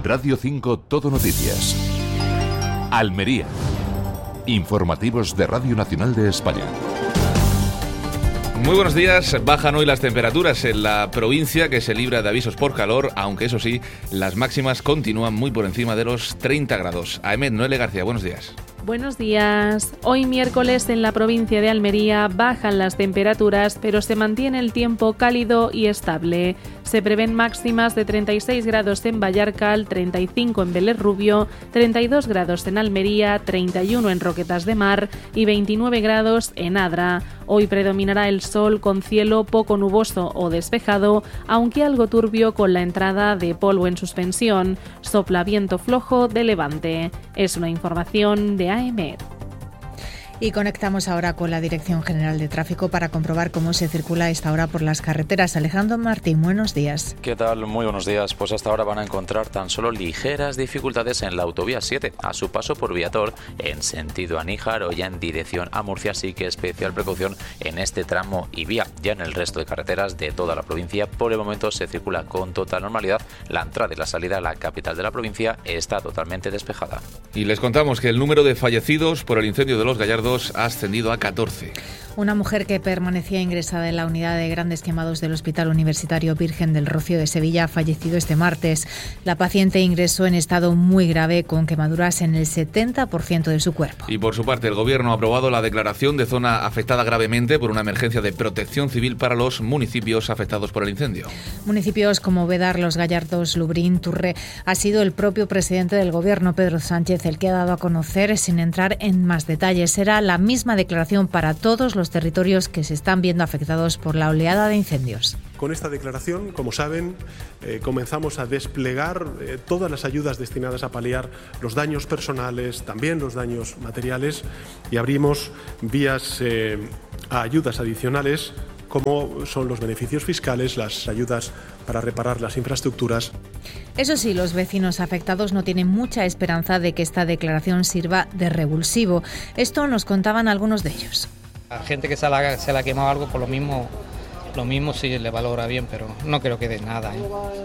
Radio 5 Todo Noticias. Almería. Informativos de Radio Nacional de España. Muy buenos días. Bajan hoy las temperaturas en la provincia, que se libra de avisos por calor, aunque eso sí, las máximas continúan muy por encima de los 30 grados. Ahmed Noele García, buenos días. Buenos días. Hoy miércoles en la provincia de Almería bajan las temperaturas, pero se mantiene el tiempo cálido y estable. Se prevén máximas de 36 grados en Vallarcal, 35 en Vélez Rubio, 32 grados en Almería, 31 en Roquetas de Mar y 29 grados en Adra. Hoy predominará el sol con cielo poco nuboso o despejado, aunque algo turbio con la entrada de polvo en suspensión. Sopla viento flojo de levante. Es una información de AEMET. Y conectamos ahora con la Dirección General de Tráfico para comprobar cómo se circula a esta hora por las carreteras. Alejandro Martín, buenos días. ¿Qué tal? Muy buenos días. Pues hasta ahora van a encontrar tan solo ligeras dificultades en la autovía 7, a su paso por Viator, en sentido a Níjar o ya en dirección a Murcia, así que especial precaución en este tramo y vía. Ya en el resto de carreteras de toda la provincia, por el momento se circula con total normalidad. La entrada y la salida a la capital de la provincia está totalmente despejada. Y les contamos que el número de fallecidos por el incendio de Los Gallardos ha ascendido a 14. Una mujer que permanecía ingresada en la unidad de grandes quemados del Hospital Universitario Virgen del Rocío de Sevilla ha fallecido este martes. La paciente ingresó en estado muy grave con quemaduras en el 70% de su cuerpo. Y por su parte, el Gobierno ha aprobado la declaración de zona afectada gravemente por una emergencia de protección civil para los municipios afectados por el incendio. Municipios como Bédar, Los Gallardos, Lubrín, Turre. Ha sido el propio presidente del Gobierno, Pedro Sánchez, el que ha dado a conocer, sin entrar en más detalles. Será la misma declaración para todos los territorios que se están viendo afectados por la oleada de incendios. Con esta declaración, como saben, comenzamos a desplegar todas las ayudas destinadas a paliar los daños personales, también los daños materiales, y abrimos vías a ayudas adicionales, como son los beneficios fiscales, las ayudas para reparar las infraestructuras. Eso sí, los vecinos afectados no tienen mucha esperanza de que esta declaración sirva de revulsivo. Esto nos contaban algunos de ellos. La gente que se la ha quemado algo, por lo mismo sí le valora bien, pero no creo que den nada.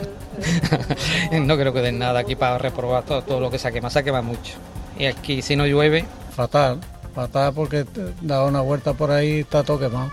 No creo que den nada aquí para reprobar todo lo que se ha quemado mucho. Y aquí si no llueve... Fatal porque da una vuelta por ahí, está todo quemado.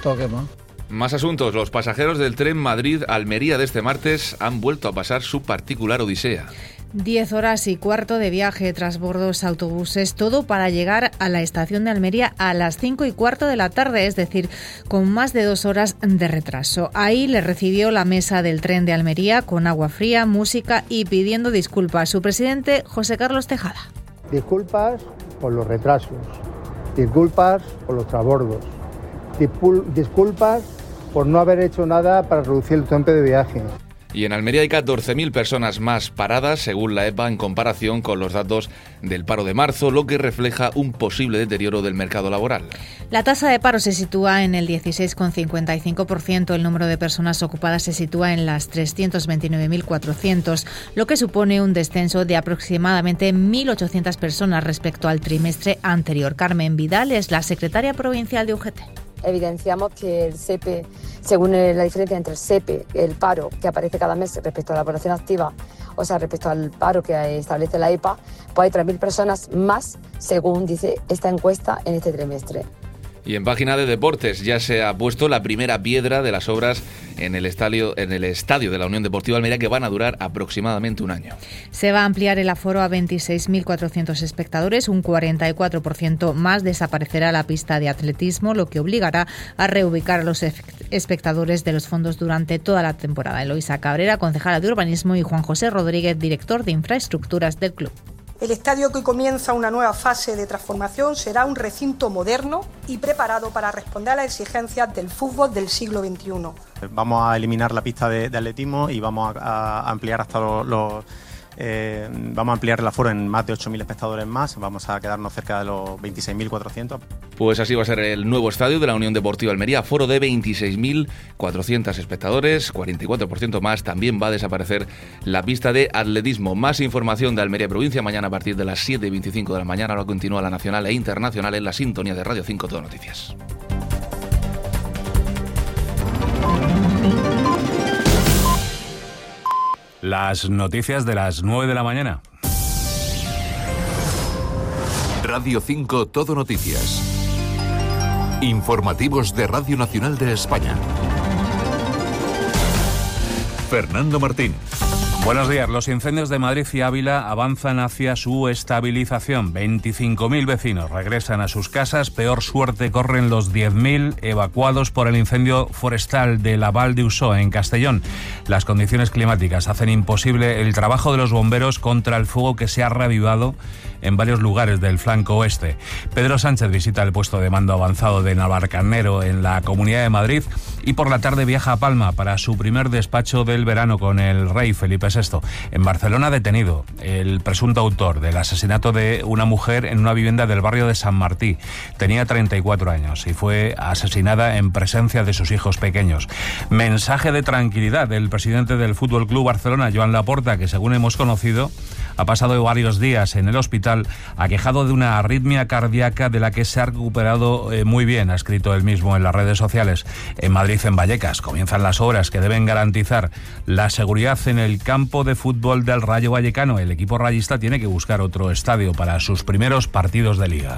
Más asuntos. Los pasajeros del tren Madrid-Almería de este martes han vuelto a pasar su particular odisea. 10 horas y cuarto de viaje, transbordos, autobuses, todo para llegar a la estación de Almería a las 5:15 de la tarde, es decir, con más de 2 horas de retraso. Ahí le recibió la mesa del tren de Almería con agua fría, música y pidiendo disculpas su presidente, José Carlos Tejada. Disculpas por los retrasos, disculpas por los transbordos, disculpas por no haber hecho nada para reducir el tiempo de viaje. Y en Almería hay 14.000 personas más paradas, según la EPA, en comparación con los datos del paro de marzo, lo que refleja un posible deterioro del mercado laboral. La tasa de paro se sitúa en el 16,55%, el número de personas ocupadas se sitúa en las 329.400, lo que supone un descenso de aproximadamente 1.800 personas respecto al trimestre anterior. Carmen Vidal es la secretaria provincial de UGT. Evidenciamos que el SEPE, según la diferencia entre el SEPE, el paro que aparece cada mes respecto a la población activa, o sea, respecto al paro que establece la EPA, pues hay 3.000 personas más, según dice esta encuesta, en este trimestre. Y en página de deportes ya se ha puesto la primera piedra de las obras en el estadio de la Unión Deportiva Almería, que van a durar aproximadamente un año. Se va a ampliar el aforo a 26.400 espectadores, un 44% más. Desaparecerá la pista de atletismo, lo que obligará a reubicar a los espectadores de los fondos durante toda la temporada. Eloisa Cabrera, concejala de Urbanismo, y Juan José Rodríguez, director de Infraestructuras del club. El estadio, que hoy comienza una nueva fase de transformación, será un recinto moderno y preparado para responder a las exigencias del fútbol del siglo XXI. Vamos a eliminar la pista de atletismo y vamos a ampliar hasta vamos a ampliar el aforo en más de 8.000 espectadores más. Vamos a quedarnos cerca de los 26.400. Pues así va a ser el nuevo estadio de la Unión Deportiva Almería, aforo de 26.400 espectadores, 44% más. También va a desaparecer la pista de atletismo. Más información de Almería Provincia mañana a partir de las 7:25 de la mañana. Ahora continúa la nacional e internacional en la sintonía de Radio 5 Todo Noticias. Las noticias de las 9 de la mañana. Radio 5 Todo Noticias. Informativos de Radio Nacional de España. Fernando Martín. Buenos días. Los incendios de Madrid y Ávila avanzan hacia su estabilización. 25.000 vecinos regresan a sus casas. Peor suerte corren los 10.000 evacuados por el incendio forestal de la Val d'Usó, en Castellón. Las condiciones climáticas hacen imposible el trabajo de los bomberos contra el fuego que se ha reavivado en varios lugares del flanco oeste. Pedro Sánchez visita el puesto de mando avanzado de Navalcarnero en la Comunidad de Madrid y por la tarde viaja a Palma para su primer despacho del verano con el rey Felipe VI. En Barcelona, detenido el presunto autor del asesinato de una mujer en una vivienda del barrio de San Martí. Tenía 34 años y fue asesinada en presencia de sus hijos pequeños. Mensaje de tranquilidad del presidente del Fútbol Club Barcelona, Joan Laporta, que según hemos conocido ha pasado varios días en el hospital aquejado de una arritmia cardíaca de la que se ha recuperado muy bien, ha escrito él mismo en las redes sociales. En Madrid, en Vallecas, comienzan las obras que deben garantizar la seguridad en el campo de fútbol del Rayo Vallecano. El equipo rayista tiene que buscar otro estadio para sus primeros partidos de liga.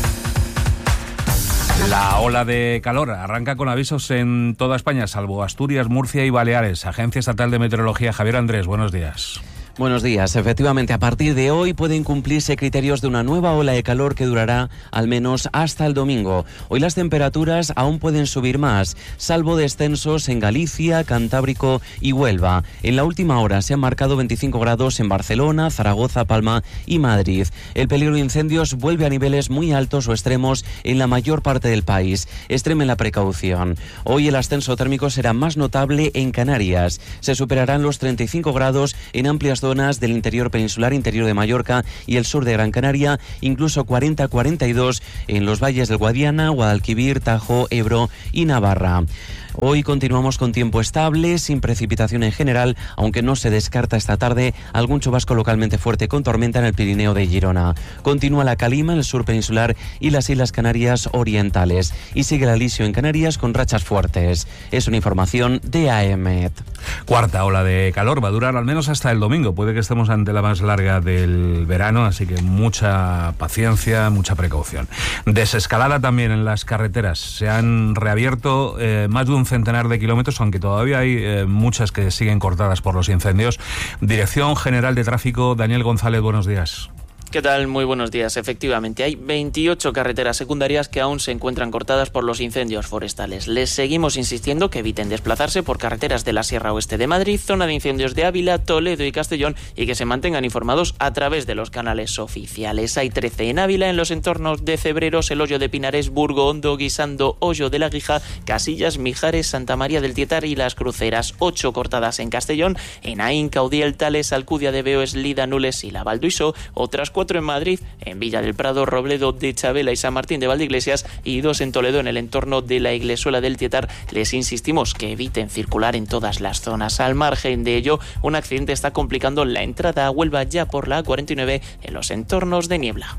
La ola de calor arranca con avisos en toda España, salvo Asturias, Murcia y Baleares. Agencia Estatal de Meteorología, Javier Andrés, buenos días. Buenos días. Efectivamente, a partir de hoy pueden cumplirse criterios de una nueva ola de calor que durará al menos hasta el domingo. Hoy las temperaturas aún pueden subir más, salvo descensos en Galicia, Cantábrico y Huelva. En la última hora se han marcado 25 grados en Barcelona, Zaragoza, Palma y Madrid. El peligro de incendios vuelve a niveles muy altos o extremos en la mayor parte del país. Extremen la precaución. Hoy el ascenso térmico será más notable en Canarias. Se superarán los 35 grados en amplias zonas del interior peninsular, interior de Mallorca y el sur de Gran Canaria, incluso 40-42 en los valles del Guadiana, Guadalquivir, Tajo, Ebro y Navarra. Hoy continuamos con tiempo estable, sin precipitación en general, aunque no se descarta esta tarde algún chubasco localmente fuerte con tormenta en el Pirineo de Girona. Continúa la calima en el sur peninsular y las Islas Canarias orientales. Y sigue el alisio en Canarias con rachas fuertes. Es una información de AEMET. Cuarta ola de calor va a durar al menos hasta el domingo. Puede que estemos ante la más larga del verano, así que mucha paciencia, mucha precaución. Desescalada también en las carreteras. Se han reabierto más de un centenar de kilómetros, aunque todavía hay muchas que siguen cortadas por los incendios. Dirección General de Tráfico, Daniel González, buenos días. ¿Qué tal? Muy buenos días. Efectivamente, hay 28 carreteras secundarias que aún se encuentran cortadas por los incendios forestales. Les seguimos insistiendo que eviten desplazarse por carreteras de la Sierra Oeste de Madrid, zona de incendios de Ávila, Toledo y Castellón, y que se mantengan informados a través de los canales oficiales. Hay 13 en Ávila, en los entornos de Cebreros, El Hoyo de Pinares, Burgo Hondo, Guisando, Hoyo de la Guija, Casillas, Mijares, Santa María del Tietar y Las Cruceras. 8 cortadas en Castellón, en Aín, Caudiel, Tales, Alcudia de Veo, Eslida, Nules y la Val d'Usó. Otras 4 en Madrid, en Villa del Prado, Robledo de Chabela y San Martín de Valdeiglesias, y 2 en Toledo, en el entorno de la Iglesuela del Tietar. Les insistimos que eviten circular en todas las zonas. Al margen de ello, un accidente está complicando la entrada a Huelva ya por la A49 en los entornos de niebla.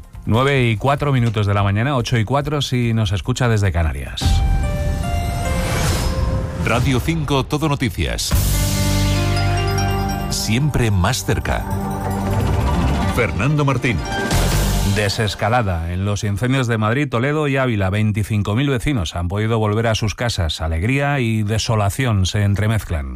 9:04 de la mañana, 8:04 si nos escucha desde Canarias. Radio 5 Todo Noticias. Siempre más cerca. Fernando Martín. Desescalada en los incendios de Madrid, Toledo y Ávila. 25.000 vecinos han podido volver a sus casas. Alegría y desolación se entremezclan.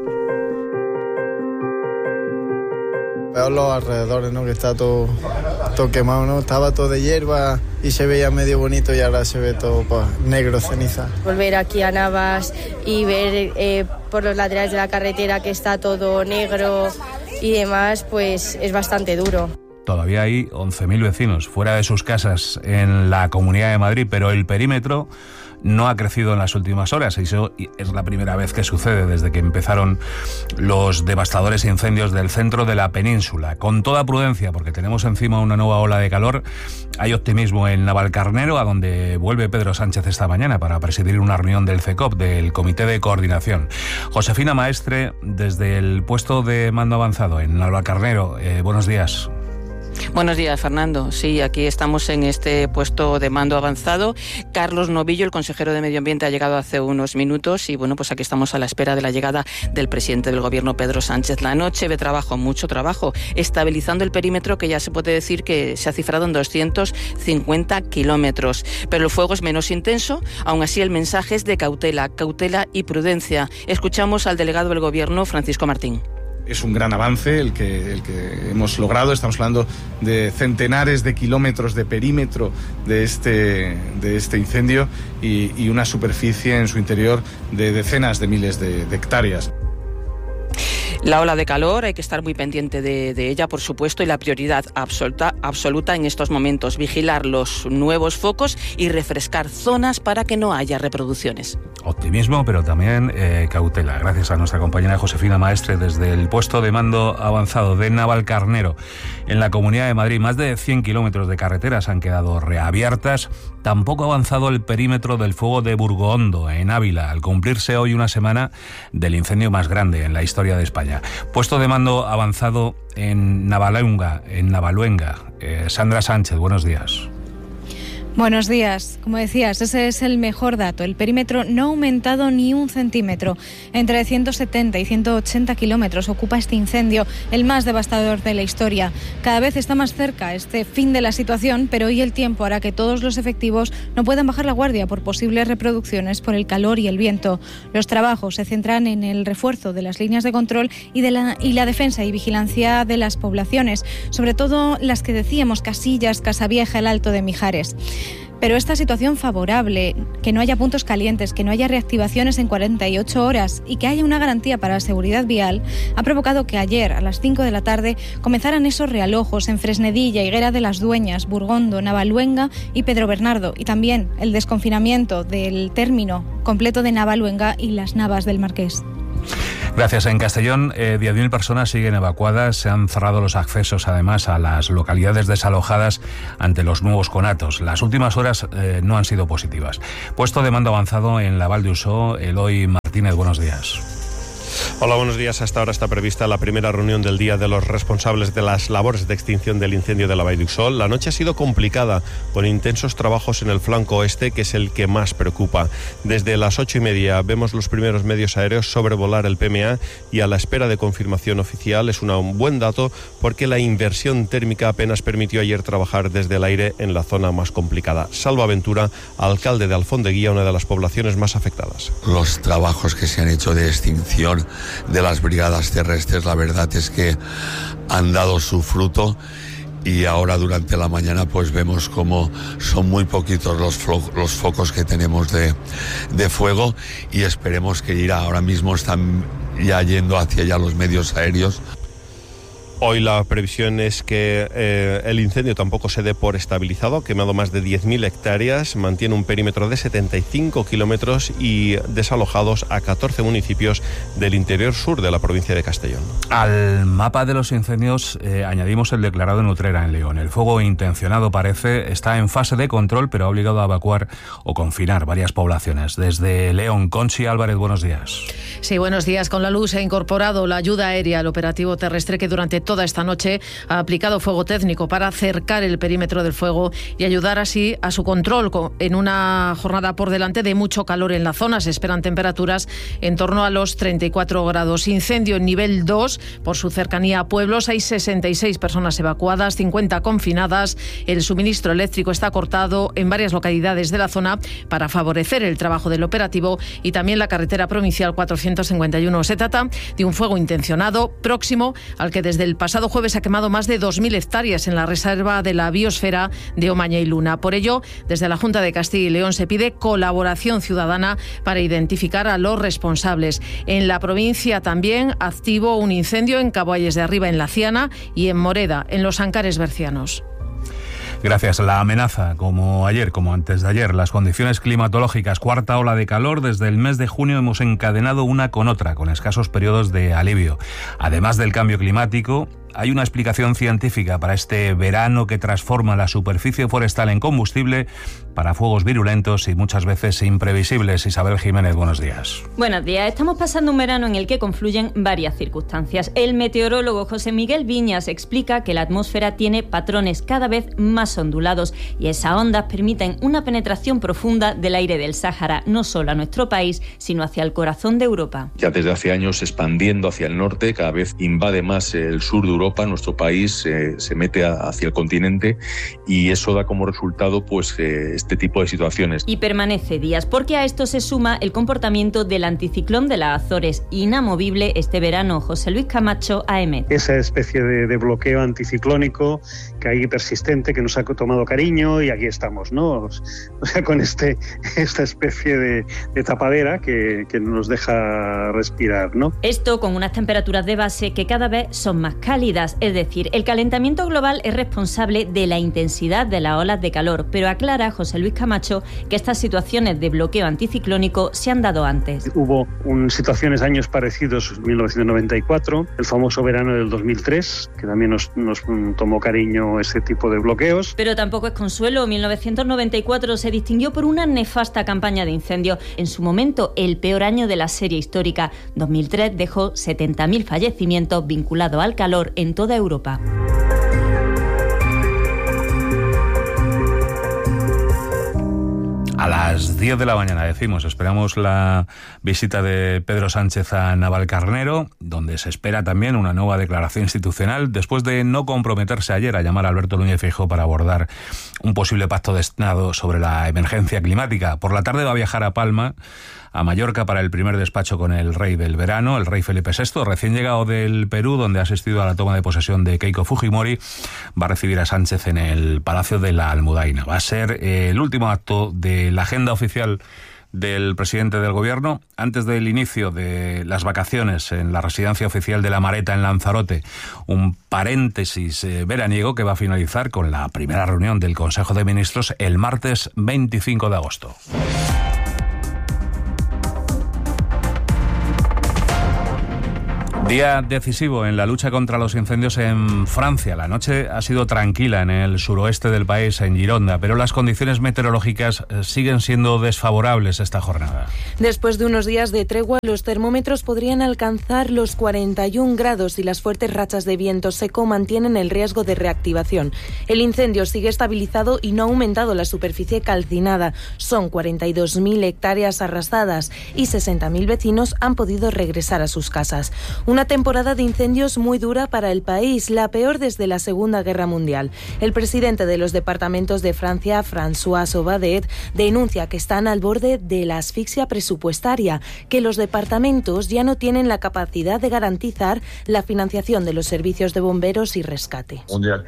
Veo los alrededores, ¿no? Que está todo quemado, ¿no? Estaba todo de hierba y se veía medio bonito y ahora se ve todo pues, negro, ceniza. Volver aquí a Navas y ver por los laterales de la carretera que está todo negro y demás, pues es bastante duro. Todavía hay 11.000 vecinos fuera de sus casas en la Comunidad de Madrid, pero el perímetro no ha crecido en las últimas horas. Eso es la primera vez que sucede desde que empezaron los devastadores incendios del centro de la península. Con toda prudencia, porque tenemos encima una nueva ola de calor, hay optimismo en Navalcarnero, a donde vuelve Pedro Sánchez esta mañana para presidir una reunión del CECOP, del Comité de Coordinación. Josefina Maestre, desde el puesto de mando avanzado en Navalcarnero, buenos días. Buenos días, Fernando. Sí, aquí estamos en este puesto de mando avanzado. Carlos Novillo, el consejero de Medio Ambiente, ha llegado hace unos minutos y bueno, pues aquí estamos a la espera de la llegada del presidente del Gobierno, Pedro Sánchez. La noche de trabajo, mucho trabajo, estabilizando el perímetro que ya se puede decir que se ha cifrado en 250 kilómetros. Pero el fuego es menos intenso, aún así el mensaje es de cautela y prudencia. Escuchamos al delegado del Gobierno, Francisco Martín. Es un gran avance el que hemos logrado. Estamos hablando de centenares de kilómetros de perímetro de este incendio y una superficie en su interior de decenas de miles de hectáreas. La ola de calor, hay que estar muy pendiente de ella, por supuesto, y la prioridad absoluta en estos momentos, vigilar los nuevos focos y refrescar zonas para que no haya reproducciones. Optimismo, pero también cautela. Gracias a nuestra compañera Josefina Maestre desde el puesto de mando avanzado de Navalcarnero. En la Comunidad de Madrid, más de 100 kilómetros de carreteras han quedado reabiertas. Tampoco ha avanzado el perímetro del fuego de Burgoondo, en Ávila, al cumplirse hoy una semana del incendio más grande en la historia de España. Puesto de mando avanzado en Navaluenga. Sandra Sánchez, buenos días. Buenos días. Como decías, ese es el mejor dato. El perímetro no ha aumentado ni un centímetro. Entre 170 y 180 kilómetros ocupa este incendio, el más devastador de la historia. Cada vez está más cerca este fin de la situación, pero hoy el tiempo hará que todos los efectivos no puedan bajar la guardia por posibles reproducciones por el calor y el viento. Los trabajos se centran en el refuerzo de las líneas de control y la defensa y vigilancia de las poblaciones, sobre todo las que decíamos, Casillas, Casavieja, el Alto de Mijares. Pero esta situación favorable, que no haya puntos calientes, que no haya reactivaciones en 48 horas y que haya una garantía para la seguridad vial, ha provocado que ayer a las 5 de la tarde comenzaran esos realojos en Fresnedilla, Higuera de las Dueñas, Burgondo, Navaluenga y Pedro Bernardo, y también el desconfinamiento del término completo de Navaluenga y las Navas del Marqués. Gracias. En Castellón, 10.000 personas siguen evacuadas. Se han cerrado los accesos, además, a las localidades desalojadas ante los nuevos conatos. Las últimas horas no han sido positivas. Puesto de mando avanzado en la Val de Usó, Eloy Martínez, buenos días. Hola, buenos días. Hasta ahora está prevista la primera reunión del día de los responsables de las labores de extinción del incendio de la Vall d'Uixó. La noche ha sido complicada, con intensos trabajos en el flanco oeste, que es el que más preocupa. Desde las 8:30 vemos los primeros medios aéreos sobrevolar el PMA y a la espera de confirmación oficial. Es un buen dato porque la inversión térmica apenas permitió ayer trabajar desde el aire en la zona más complicada. Salva Ventura, alcalde de Alfondeguía, una de las poblaciones más afectadas. Los trabajos que se han hecho de extinción de las brigadas terrestres, la verdad es que han dado su fruto, y ahora durante la mañana pues vemos como son muy poquitos los focos que tenemos de fuego, y esperemos que irá. Ahora mismo están ya yendo hacia allá los medios aéreos. Hoy la previsión es que el incendio tampoco se dé por estabilizado. Ha quemado más de 10.000 hectáreas, mantiene un perímetro de 75 kilómetros y desalojados a 14 municipios del interior sur de la provincia de Castellón. Al mapa de los incendios añadimos el declarado en Utrera, en León. El fuego intencionado está en fase de control, pero ha obligado a evacuar o confinar varias poblaciones. Desde León, Conchi Álvarez, buenos días. Sí, buenos días. Con la luz se ha incorporado la ayuda aérea al operativo terrestre que durante toda esta noche ha aplicado fuego técnico para cercar el perímetro del fuego y ayudar así a su control en una jornada por delante de mucho calor en la zona. Se esperan temperaturas en torno a los 34 grados. Incendio en nivel 2 por su cercanía a pueblos. Hay 66 personas evacuadas, 50 confinadas. El suministro eléctrico está cortado en varias localidades de la zona para favorecer el trabajo del operativo, y también la carretera provincial 451. Se trata de un fuego intencionado próximo al que desde el pasado jueves ha quemado más de 2.000 hectáreas en la reserva de la biosfera de Omaña y Luna. Por ello, desde la Junta de Castilla y León se pide colaboración ciudadana para identificar a los responsables. En la provincia también activo un incendio en Caboalles de Arriba, en La Ciana, y en Moreda, en los Ancares bercianos. Gracias. La amenaza, como ayer, como antes de ayer, las condiciones climatológicas, cuarta ola de calor. Desde el mes de junio hemos encadenado una con otra, con escasos periodos de alivio. Además del cambio climático, hay una explicación científica para este verano que transforma la superficie forestal en combustible para fuegos virulentos y muchas veces imprevisibles. Isabel Jiménez, buenos días. Buenos días. Estamos pasando un verano en el que confluyen varias circunstancias. El meteorólogo José Miguel Viñas explica que la atmósfera tiene patrones cada vez más ondulados y esas ondas permiten una penetración profunda del aire del Sáhara, no solo a nuestro país, sino hacia el corazón de Europa. Ya desde hace años expandiendo hacia el norte, cada vez invade más el sur de Europa, nuestro país se mete hacia el continente y eso da como resultado pues este tipo de situaciones. Y permanece días, porque a esto se suma el comportamiento del anticiclón de las Azores, inamovible este verano. José Luis Camacho, AM. Esa especie de bloqueo anticiclónico que hay persistente, que nos ha tomado cariño y aquí estamos, ¿no? O sea, con esta especie de tapadera que nos deja respirar, ¿no? Esto con unas temperaturas de base que cada vez son más cálidas, es decir, el calentamiento global es responsable de la intensidad de las olas de calor, pero aclara José Luis Camacho que estas situaciones de bloqueo anticiclónico se han dado antes. Hubo situaciones, años parecidos, 1994, el famoso verano del 2003, que también nos tomó cariño este tipo de bloqueos. Pero tampoco es consuelo. 1994 se distinguió por una nefasta campaña de incendios. En su momento, el peor año de la serie histórica. 2003 dejó 70.000 fallecimientos vinculados al calor en toda Europa. A las 10 de la mañana, decimos, esperamos la visita de Pedro Sánchez a Navalcarnero, donde se espera también una nueva declaración institucional, después de no comprometerse ayer a llamar a Alberto Núñez Feijóo para abordar un posible pacto de Estado sobre la emergencia climática. Por la tarde va a viajar a Palma, a Mallorca, para el primer despacho con el rey del verano, el rey Felipe VI, recién llegado del Perú, donde ha asistido a la toma de posesión de Keiko Fujimori. Va a recibir a Sánchez en el Palacio de la Almudaina. Va a ser el último acto de la agenda oficial del presidente del gobierno antes del inicio de las vacaciones en la residencia oficial de La Mareta en Lanzarote, un paréntesis veraniego que va a finalizar con la primera reunión del Consejo de Ministros el martes 25 de agosto. Día decisivo en la lucha contra los incendios en Francia. La noche ha sido tranquila en el suroeste del país, en Gironda, pero las condiciones meteorológicas siguen siendo desfavorables esta jornada. Después de unos días de tregua, los termómetros podrían alcanzar los 41 grados y las fuertes rachas de viento seco mantienen el riesgo de reactivación. El incendio sigue estabilizado y no ha aumentado la superficie calcinada. Son 42.000 hectáreas arrasadas y 60.000 vecinos han podido regresar a sus casas. Una temporada de incendios muy dura para el país, la peor desde la Segunda Guerra Mundial. El presidente de los departamentos de Francia, François Sauvadet, denuncia que están al borde de la asfixia presupuestaria, que los departamentos ya no tienen la capacidad de garantizar la financiación de los servicios de bomberos y rescate.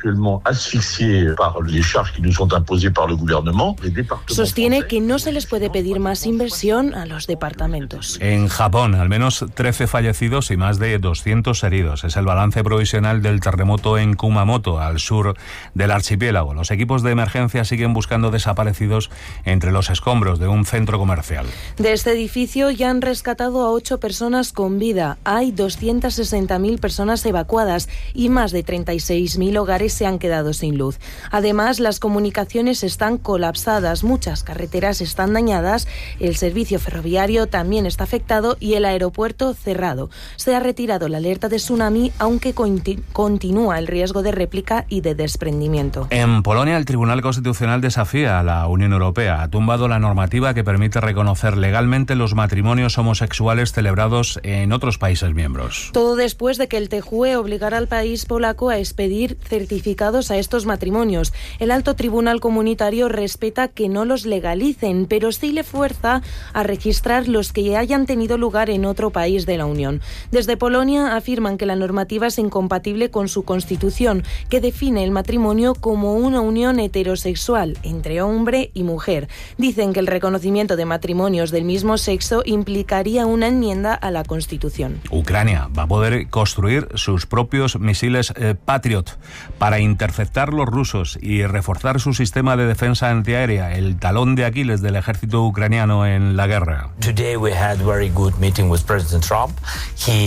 Sostiene que no se les puede pedir más inversión a los departamentos. En Japón, al menos 13 fallecidos y más de 200 heridos. Es el balance provisional del terremoto en Kumamoto, al sur del archipiélago. Los equipos de emergencia siguen buscando desaparecidos entre los escombros de un centro comercial. De este edificio ya han rescatado a 8 personas con vida. Hay 260.000 personas evacuadas y más de 36.000 hogares se han quedado sin luz. Además, las comunicaciones están colapsadas, muchas carreteras están dañadas, el servicio ferroviario también está afectado y el aeropuerto cerrado. Se ha retirado la alerta de tsunami, aunque continúa el riesgo de réplica y de desprendimiento. En Polonia, el Tribunal Constitucional desafía a la Unión Europea. Ha tumbado la normativa que permite reconocer legalmente los matrimonios homosexuales celebrados en otros países miembros. Todo después de que el TJUE obligara al país polaco a expedir certificados a estos matrimonios. El alto tribunal comunitario respeta que no los legalicen, pero sí le fuerza a registrar los que hayan tenido lugar en otro país de la Unión. Desde Polonia afirman que la normativa es incompatible con su constitución, que define el matrimonio como una unión heterosexual entre hombre y mujer. Dicen que el reconocimiento de matrimonios del mismo sexo implicaría una enmienda a la Constitución. Ucrania va a poder construir sus propios misiles Patriot para interceptar los rusos y reforzar su sistema de defensa antiaérea, el talón de Aquiles del ejército ucraniano en la guerra. Today we had very good meeting with President Trump. He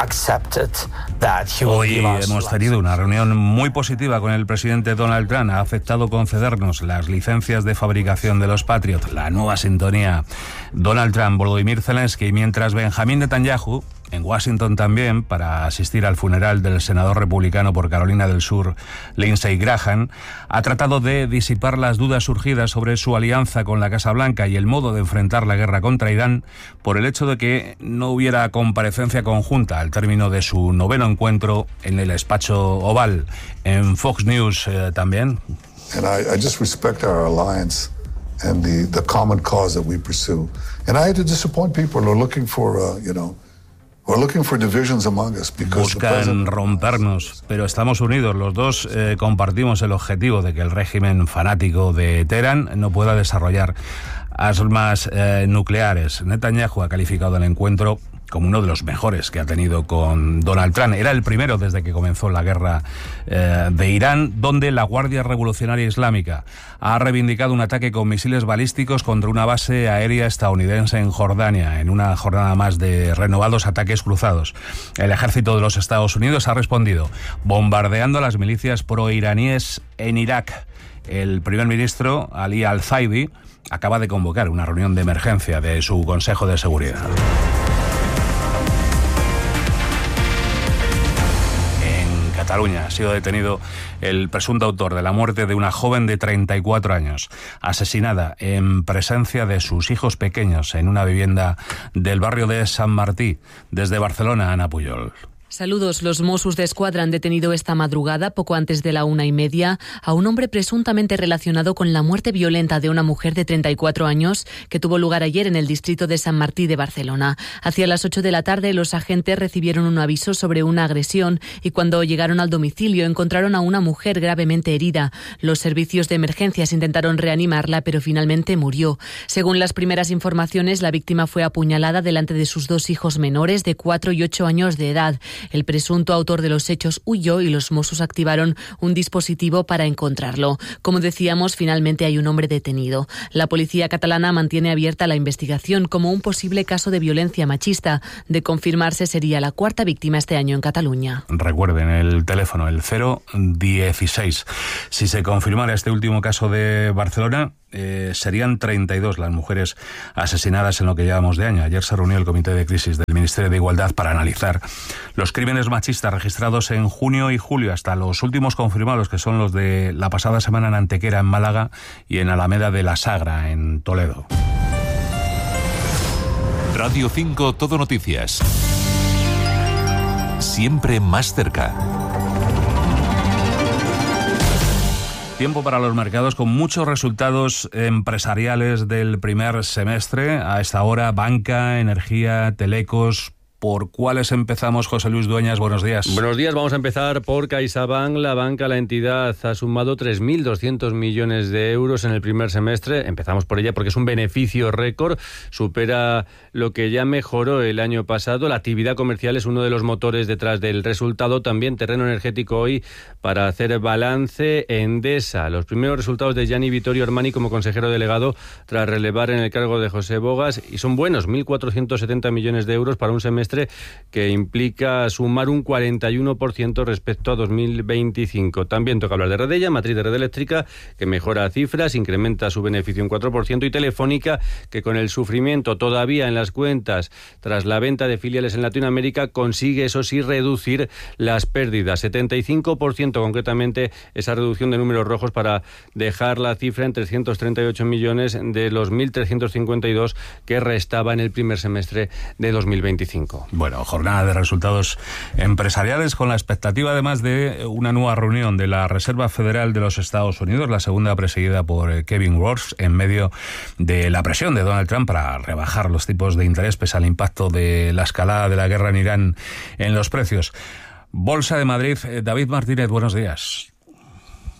Hoy hemos tenido una reunión muy positiva con el presidente Donald Trump. Ha aceptado concedernos las licencias de fabricación de los Patriot, la nueva sintonía. Donald Trump, Volodymyr Zelensky, mientras Benjamín Netanyahu, en Washington también, para asistir al funeral del senador republicano por Carolina del Sur, Lindsey Graham, ha tratado de disipar las dudas surgidas sobre su alianza con la Casa Blanca y el modo de enfrentar la guerra contra Irán por el hecho de que no hubiera comparecencia conjunta al término de su 9º encuentro en el despacho Oval. En Fox News también. And I just respect our alliance and the common cause that we pursue. And I had to disappoint people who are looking for, Buscan rompernos, pero estamos unidos. Los dos compartimos el objetivo de que el régimen fanático de Teherán no pueda desarrollar armas nucleares. Netanyahu ha calificado el encuentro como uno de los mejores que ha tenido con Donald Trump. Era el primero desde que comenzó la guerra de Irán, donde la Guardia Revolucionaria Islámica ha reivindicado un ataque con misiles balísticos contra una base aérea estadounidense en Jordania, en una jornada más de renovados ataques cruzados. El ejército de los Estados Unidos ha respondido bombardeando a las milicias proiraníes en Irak. El primer ministro, Ali Al-Zaidi, acaba de convocar una reunión de emergencia de su Consejo de Seguridad. Cataluña ha sido detenido el presunto autor de la muerte de una joven de 34 años, asesinada en presencia de sus hijos pequeños en una vivienda del barrio de Sant Martí. Desde Barcelona, Ana Pujol. Saludos. Los Mossos d'Esquadra han detenido esta madrugada, poco antes de la 1:30, a un hombre presuntamente relacionado con la muerte violenta de una mujer de 34 años que tuvo lugar ayer en el distrito de Sant Martí de Barcelona. Hacia las 8 de la tarde, los agentes recibieron un aviso sobre una agresión y cuando llegaron al domicilio encontraron a una mujer gravemente herida. Los servicios de emergencias intentaron reanimarla, pero finalmente murió. Según las primeras informaciones, la víctima fue apuñalada delante de sus 2 hijos menores de 4 y 8 años de edad. El presunto autor de los hechos huyó y los Mossos activaron un dispositivo para encontrarlo. Como decíamos, finalmente hay un hombre detenido. La policía catalana mantiene abierta la investigación como un posible caso de violencia machista. De confirmarse, sería la 4ª víctima este año en Cataluña. Recuerden el teléfono, el 016. Si se confirmara este último caso de Barcelona, serían 32 las mujeres asesinadas en lo que llevamos de año. Ayer se reunió el Comité de Crisis del Ministerio de Igualdad para analizar los crímenes machistas registrados en junio y julio, hasta los últimos confirmados, que son los de la pasada semana en Antequera, en Málaga, y en Alameda de la Sagra, en Toledo. Radio 5 Todo Noticias. Siempre más cerca. Tiempo para los mercados con muchos resultados empresariales del primer semestre. A esta hora, banca, energía, telecos. ¿Por cuáles empezamos, José Luis Dueñas? Buenos días. Buenos días. Vamos a empezar por CaixaBank. La banca, la entidad, ha sumado 3.200 millones de euros en el primer semestre. Empezamos por ella porque es un beneficio récord. Supera lo que ya mejoró el año pasado. La actividad comercial es uno de los motores detrás del resultado. También terreno energético hoy para hacer balance. Endesa. Los primeros resultados de Gianni Vittorio Armani como consejero delegado tras relevar en el cargo de José Bogas. Y son buenos. 1.470 millones de euros para un semestre que implica sumar un 41% respecto a 2025. También toca hablar de Redella, matriz de Red Eléctrica, que mejora cifras, incrementa su beneficio un 4%, y Telefónica, que con el sufrimiento todavía en las cuentas tras la venta de filiales en Latinoamérica, consigue, eso sí, reducir las pérdidas. 75% concretamente esa reducción de números rojos para dejar la cifra en 338 millones de los 1.352 que restaba en el primer semestre de 2025. Bueno, jornada de resultados empresariales con la expectativa además de una nueva reunión de la Reserva Federal de los Estados Unidos, la segunda presidida por Kevin Warsh, en medio de la presión de Donald Trump para rebajar los tipos de interés pese al impacto de la escalada de la guerra en Irán en los precios. Bolsa de Madrid, David Martínez, buenos días.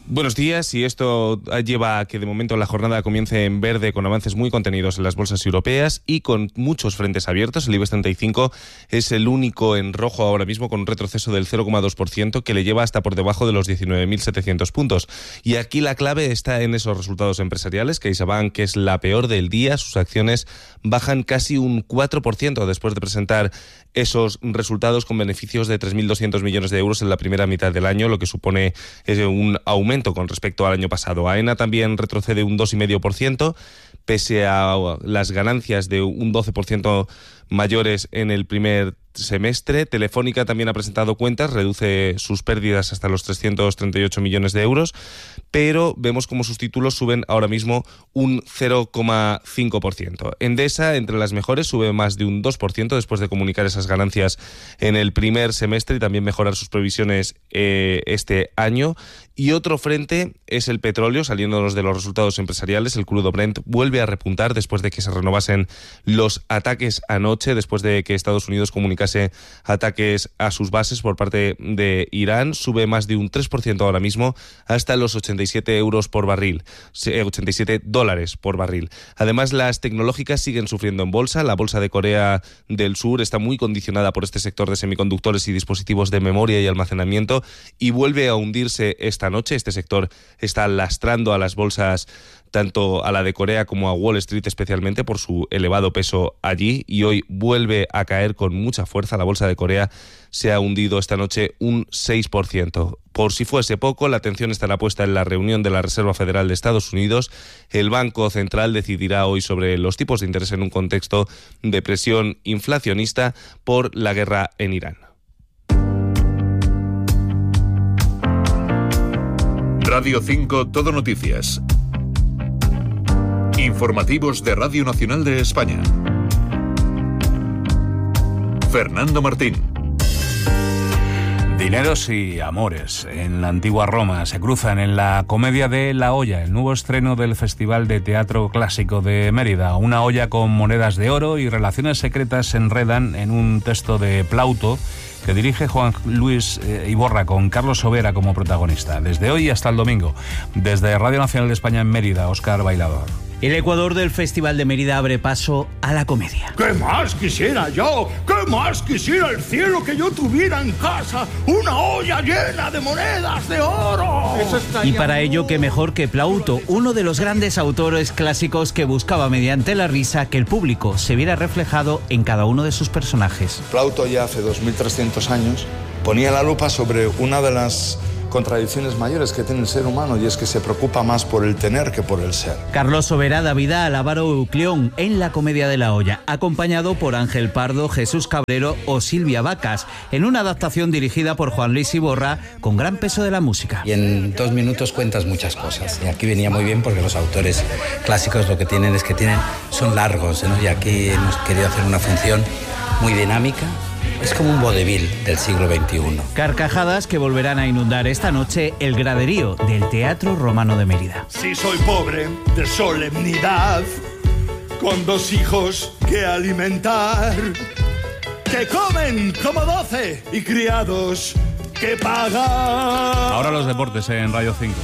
Buenos días, y esto lleva a que de momento la jornada comience en verde, con avances muy contenidos en las bolsas europeas y con muchos frentes abiertos. El IBEX 35 es el único en rojo ahora mismo, con un retroceso del 0,2% que le lleva hasta por debajo de los 19.700 puntos. Y aquí la clave está en esos resultados empresariales. CaixaBank, que es la peor del día, sus acciones bajan casi un 4% después de presentar esos resultados con beneficios de 3.200 millones de euros en la primera mitad del año, lo que supone un aumento con respecto al año pasado. AENA también retrocede un 2,5%, pese a las ganancias de un 12% mayores en el primer semestre. Telefónica también ha presentado cuentas, reduce sus pérdidas hasta los 338 millones de euros, pero vemos como sus títulos suben ahora mismo un 0,5%. Endesa, entre las mejores, sube más de un 2% después de comunicar esas ganancias en el primer semestre y también mejorar sus previsiones este año. Y otro frente es el petróleo, saliéndonos de los resultados empresariales. El crudo Brent vuelve a repuntar después de que se renovasen los ataques anoche, después de que Estados Unidos comunicase ataques a sus bases por parte de Irán. Sube más de un 3% ahora mismo, hasta los 87 euros por barril, 87 dólares por barril. Además, las tecnológicas siguen sufriendo en bolsa. La bolsa de Corea del Sur está muy condicionada por este sector de semiconductores y dispositivos de memoria y almacenamiento, y vuelve a hundirse esta noche. Este sector está lastrando a las bolsas, tanto a la de Corea como a Wall Street, especialmente por su elevado peso allí, y hoy vuelve a caer con mucha fuerza. La bolsa de Corea se ha hundido esta noche un 6%. Por si fuese poco, la atención estará puesta en la reunión de la Reserva Federal de Estados Unidos. El Banco Central decidirá hoy sobre los tipos de interés en un contexto de presión inflacionista por la guerra en Irán. Radio 5 Todo Noticias. Informativos de Radio Nacional de España. Fernando Martín. Dineros y amores en la antigua Roma se cruzan en la comedia de La Olla, el nuevo estreno del Festival de Teatro Clásico de Mérida. Una olla con monedas de oro y relaciones secretas se enredan en un texto de Plauto que dirige Juan Luis Iborra, con Carlos Sobera como protagonista. Desde hoy hasta el domingo, desde Radio Nacional de España en Mérida, Óscar Bailador. El Ecuador del Festival de Mérida abre paso a la comedia. ¿Qué más quisiera yo? ¿Qué más quisiera el cielo que yo tuviera en casa? Una olla llena de monedas de oro. Y para ello, qué mejor que Plauto, uno de los grandes autores clásicos que buscaba mediante la risa que el público se viera reflejado en cada uno de sus personajes. Plauto, ya hace 2300 años, ponía la lupa sobre una de las contradicciones mayores que tiene el ser humano, y es que se preocupa más por el tener que por el ser. Carlos Sobera da vida al avaro Eucleón en La comedia de La Olla, acompañado por Ángel Pardo, Jesús Cabrero o Silvia Vacas, en una adaptación dirigida por Juan Luis Iborra, con gran peso de la música. Y en 2 minutos cuentas muchas cosas, y aquí venía muy bien porque los autores clásicos lo que tienen es que son largos, ¿no? Y aquí hemos querido hacer una función muy dinámica. Es como un vodevil del siglo XXI. Carcajadas que volverán a inundar esta noche el graderío del Teatro Romano de Mérida. Si soy pobre de solemnidad, con 2 hijos que alimentar, que comen como 12 y criados que pagan. Ahora los deportes en Radio 5.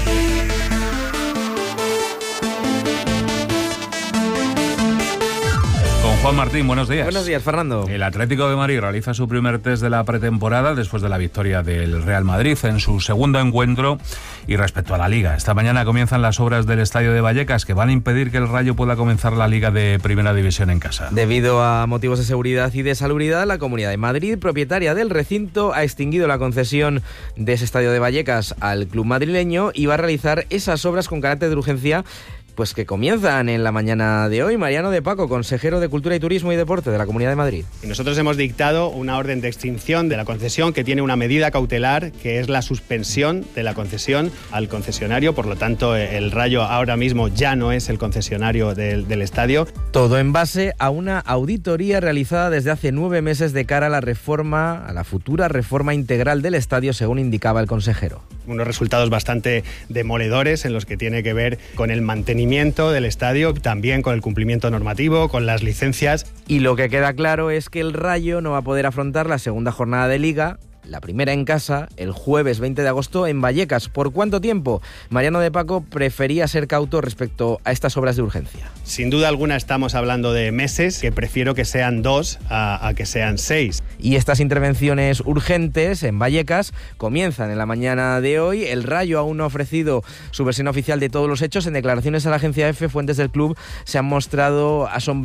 Juan Martín, buenos días. Buenos días, Fernando. El Atlético de Madrid realiza su primer test de la pretemporada después de la victoria del Real Madrid en su segundo encuentro. Y respecto a la Liga, esta mañana comienzan las obras del Estadio de Vallecas, que van a impedir que el Rayo pueda comenzar la Liga de Primera División en casa. Debido a motivos de seguridad y de salubridad, la Comunidad de Madrid, propietaria del recinto, ha extinguido la concesión de ese Estadio de Vallecas al club madrileño y va a realizar esas obras con carácter de urgencia, pues que comienzan en la mañana de hoy. Mariano de Paco, consejero de Cultura y Turismo y Deporte de la Comunidad de Madrid. Y nosotros hemos dictado una orden de extinción de la concesión que tiene una medida cautelar, que es la suspensión de la concesión al concesionario. Por lo tanto, el Rayo ahora mismo ya no es el concesionario del estadio. Todo en base a una auditoría realizada desde hace 9 meses de cara a la futura reforma integral del estadio, según indicaba el consejero. Unos resultados bastante demoledores en los que tiene que ver con el mantenimiento del estadio, también con el cumplimiento normativo, con las licencias. Y lo que queda claro es que el Rayo no va a poder afrontar la segunda jornada de Liga, la primera en casa, el jueves 20 de agosto en Vallecas. ¿Por cuánto tiempo? Mariano de Paco prefería ser cauto respecto a estas obras de urgencia. Sin duda alguna estamos hablando de meses, que prefiero que sean 2 a que sean 6. Y estas intervenciones urgentes en Vallecas comienzan en la mañana de hoy. El Rayo aún no ha ofrecido su versión oficial de todos los hechos. En declaraciones a la agencia EFE, fuentes del club se han mostrado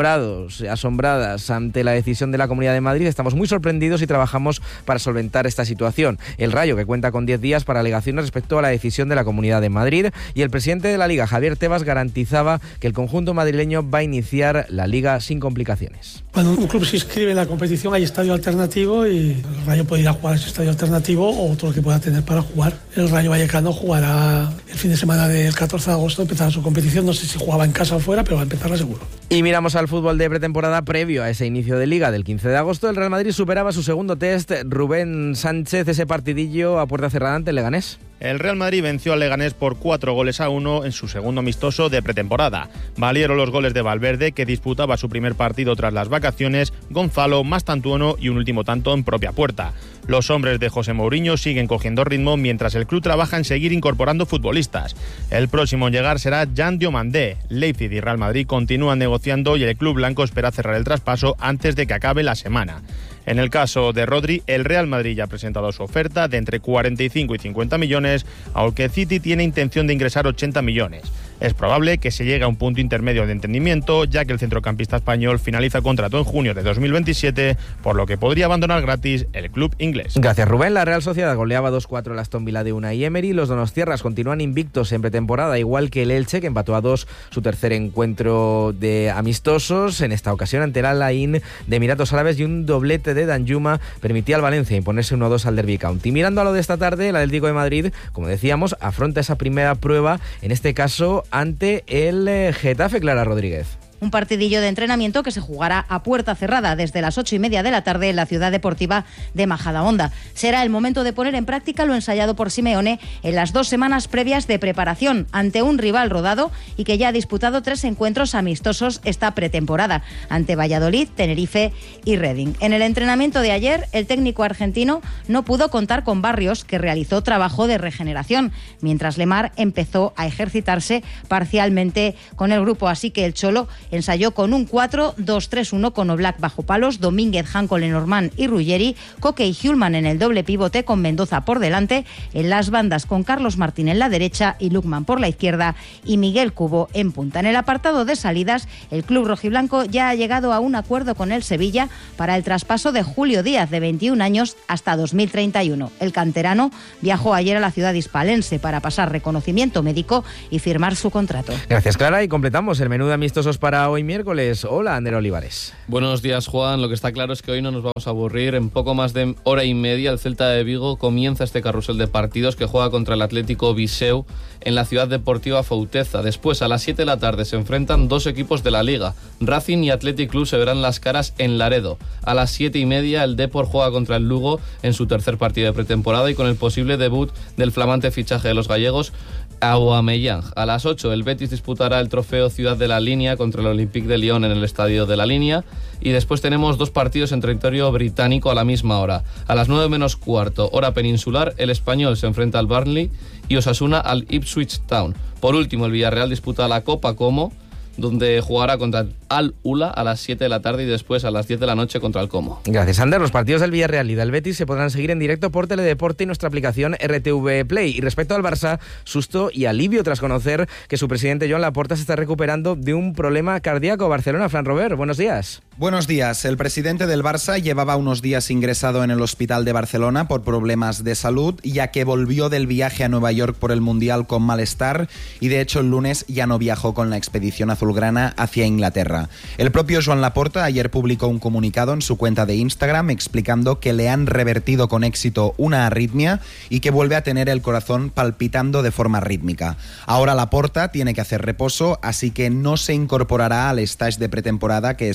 asombradas ante la decisión de la Comunidad de Madrid. Estamos muy sorprendidos y trabajamos para solventar esta situación. El Rayo, que cuenta con 10 días para alegaciones respecto a la decisión de la Comunidad de Madrid, y el presidente de la Liga, Javier Tebas, garantizaba que el conjunto madrileño va a iniciar la Liga sin complicaciones. Cuando un club se inscribe en la competición hay estadio alternativo y el Rayo puede ir a jugar a ese estadio alternativo o otro que pueda tener para jugar. El Rayo Vallecano jugará el fin de semana del 14 de agosto, empezará su competición. No sé si jugaba en casa o fuera, pero va a empezarla seguro. Y miramos al fútbol de pretemporada previo a ese inicio de Liga del 15 de agosto. El Real Madrid superaba su segundo test. Rubén Sánchez, ese partidillo a puerta cerrada ante el Leganés. El Real Madrid venció al Leganés por 4-1 en su segundo amistoso de pretemporada. Valieron los goles de Valverde, que disputaba su primer partido tras las vacaciones, Gonzalo, Mastantuono y un último tanto en propia puerta. Los hombres de José Mourinho siguen cogiendo ritmo mientras el club trabaja en seguir incorporando futbolistas. El próximo en llegar será Jan Diomandé. Leipzig y Real Madrid continúan negociando y el club blanco espera cerrar el traspaso antes de que acabe la semana. En el caso de Rodri, el Real Madrid ya ha presentado su oferta de entre 45 y 50 millones, aunque el City tiene intención de ingresar 80 millones. Es probable que se llegue a un punto intermedio de entendimiento, ya que el centrocampista español finaliza contrato en junio de 2027, por lo que podría abandonar gratis el club inglés. Gracias, Rubén. La Real Sociedad goleaba 2-4 al Aston Villa de Unai Emery. Los donostiarras continúan invictos en pretemporada, igual que el Elche, que empató a 2 su tercer encuentro de amistosos, en esta ocasión ante el Al-Ain de Emiratos Árabes, y un doblete de Danjuma permitía al Valencia imponerse 1-2 al Derby County. Mirando a lo de esta tarde, el Atlético de Madrid, como decíamos, afronta esa primera prueba, en este caso ante el Getafe. Clara Rodríguez. Un partidillo de entrenamiento que se jugará a puerta cerrada desde las 8:30 de la tarde en la ciudad deportiva de Majadahonda. Será el momento de poner en práctica lo ensayado por Simeone en las 2 semanas previas de preparación ante un rival rodado y que ya ha disputado 3 encuentros amistosos esta pretemporada, ante Valladolid, Tenerife y Reading. En el entrenamiento de ayer, el técnico argentino no pudo contar con Barrios, que realizó trabajo de regeneración, mientras Lemar empezó a ejercitarse parcialmente con el grupo, así que el Cholo ensayó con un 4-2-3-1 con Oblak bajo palos, Domínguez, Janko, Lenormand y Ruggeri, Coque y Hjulman en el doble pivote con Mendoza por delante, en las bandas con Carlos Martín en la derecha y Lukman por la izquierda y Miguel Cubo en punta. En el apartado de salidas, el club rojiblanco ya ha llegado a un acuerdo con el Sevilla para el traspaso de Julio Díaz, de 21 años, hasta 2031. El canterano viajó ayer a la ciudad hispalense para pasar reconocimiento médico y firmar su contrato. Gracias, Clara, y completamos el menú de amistosos para hoy miércoles. Hola, Ander Olivares. Buenos días, Juan. Lo que está claro es que hoy no nos vamos a aburrir. En poco más de hora y media el Celta de Vigo comienza este carrusel de partidos que juega contra el Atlético Viseu en la ciudad deportiva Fouteza. Después, a las 7 de la tarde, se enfrentan 2 equipos de la Liga. Racing y Athletic Club se verán las caras en Laredo. A las 7:30 el Depor juega contra el Lugo en su tercer partido de pretemporada y con el posible debut del flamante fichaje de los gallegos, Aubameyang. A las 8 el Betis disputará el trofeo Ciudad de la Línea contra el Olympique de Lyon en el Estadio de la Línea, y después tenemos 2 partidos en territorio británico a la misma hora. A las 9 menos cuarto, hora peninsular, el Español se enfrenta al Burnley y Osasuna al Ipswich Town. Por último, el Villarreal disputa la Copa Como, donde jugará contra el Al-Ula a las 7 de la tarde y después a las 10 de la noche contra el Como. Gracias, Ander. Los partidos del Villarreal y del Betis se podrán seguir en directo por Teledeporte y nuestra aplicación RTV Play. Y respecto al Barça, susto y alivio tras conocer que su presidente Joan Laporta se está recuperando de un problema cardíaco. Barcelona, Fran Robert, buenos días. Buenos días. El presidente del Barça llevaba unos días ingresado en el hospital de Barcelona por problemas de salud, ya que volvió del viaje a Nueva York por el Mundial con malestar y de hecho el lunes ya no viajó con la expedición azulgrana hacia Inglaterra. El propio Joan Laporta ayer publicó un comunicado en su cuenta de Instagram explicando que le han revertido con éxito una arritmia y que vuelve a tener el corazón palpitando de forma rítmica. Ahora Laporta tiene que hacer reposo, así que no se incorporará al stage de pretemporada que están haciendo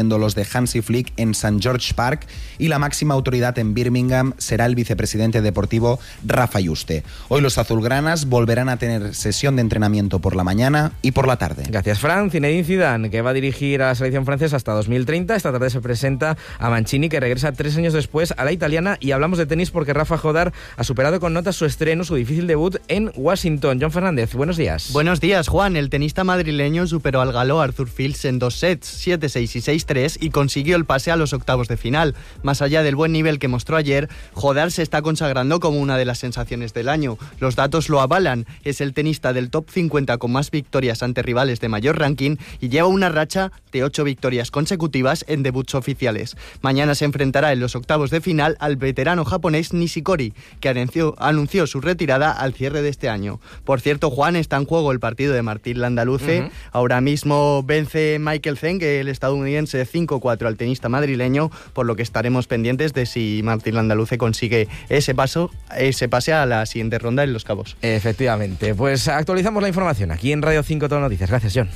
siendo los de Hansi Flick en St. George Park, y la máxima autoridad en Birmingham será el vicepresidente deportivo Rafa Yuste. Hoy los azulgranas volverán a tener sesión de entrenamiento por la mañana y por la tarde. Gracias, Fran. Zinedine Zidane, que va a dirigir a la selección francesa hasta 2030. Esta tarde se presenta a Mancini, que regresa 3 años después a la italiana, y hablamos de tenis porque Rafa Jodar ha superado con notas su estreno, su difícil debut en Washington. John Fernández, buenos días. Buenos días, Juan. El tenista madrileño superó al galo Arthur Fils en 2 sets, 7-6 y 6-3, y consiguió el pase a los octavos de final. Más allá del buen nivel que mostró ayer, Jodar se está consagrando como una de las sensaciones del año. Los datos lo avalan. Es el tenista del top 50 con más victorias ante rivales de mayor ranking y lleva una racha de 8 victorias consecutivas en debuts oficiales. Mañana se enfrentará en los octavos de final al veterano japonés Nishikori, que anunció su retirada al cierre de este año. Por cierto, Juan, está en juego el partido de Martín Landaluce. Ahora mismo vence Michael Zeng, el estadounidense, 5-4 al tenista madrileño, por lo que estaremos pendientes de si Martín Landaluce consigue ese pase a la siguiente ronda en Los Cabos. Efectivamente, pues actualizamos la información aquí en Radio 5 Todo Noticias. Gracias, John.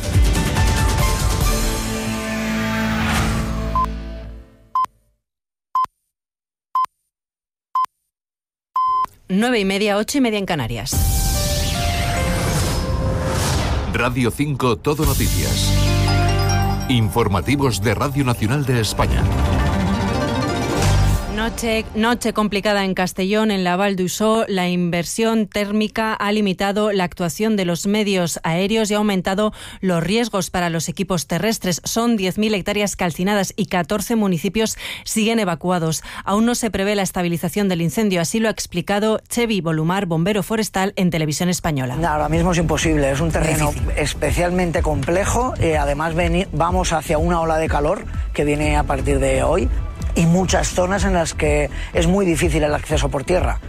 Nueve y media, 8:30 en Canarias. Radio 5 Todo Noticias. Informativos de Radio Nacional de España. Noche complicada en Castellón, en la Val d'Usó. La inversión térmica ha limitado la actuación de los medios aéreos y ha aumentado los riesgos para los equipos terrestres. Son 10.000 hectáreas calcinadas y 14 municipios siguen evacuados. Aún no se prevé la estabilización del incendio, así lo ha explicado Chevi Bolumar, bombero forestal, en Televisión Española. Ahora mismo es imposible, es un terreno especialmente complejo. Además vamos hacia una ola de calor que viene a partir de hoy, y muchas zonas en las que es muy difícil el acceso por tierra.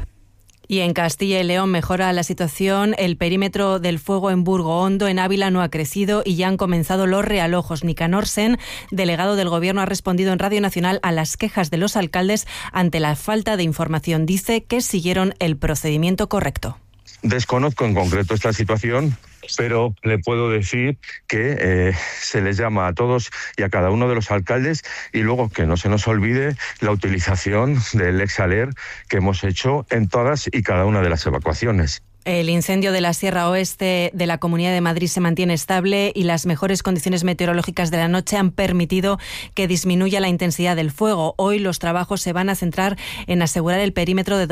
Y en Castilla y León mejora la situación. El perímetro del fuego en Burgo Hondo, en Ávila, no ha crecido y ya han comenzado los realojos. Nicanor Sen, delegado del Gobierno, ha respondido en Radio Nacional a las quejas de los alcaldes ante la falta de información. Dice que siguieron el procedimiento correcto. Desconozco en concreto esta situación, pero le puedo decir que se les llama a todos y a cada uno de los alcaldes, y luego que no se nos olvide la utilización del Exaler que hemos hecho en todas y cada una de las evacuaciones. El incendio de la Sierra Oeste de la Comunidad de Madrid se mantiene estable y las mejores condiciones meteorológicas de la noche han permitido que disminuya la intensidad del fuego. Hoy los trabajos se van a centrar en asegurar el perímetro de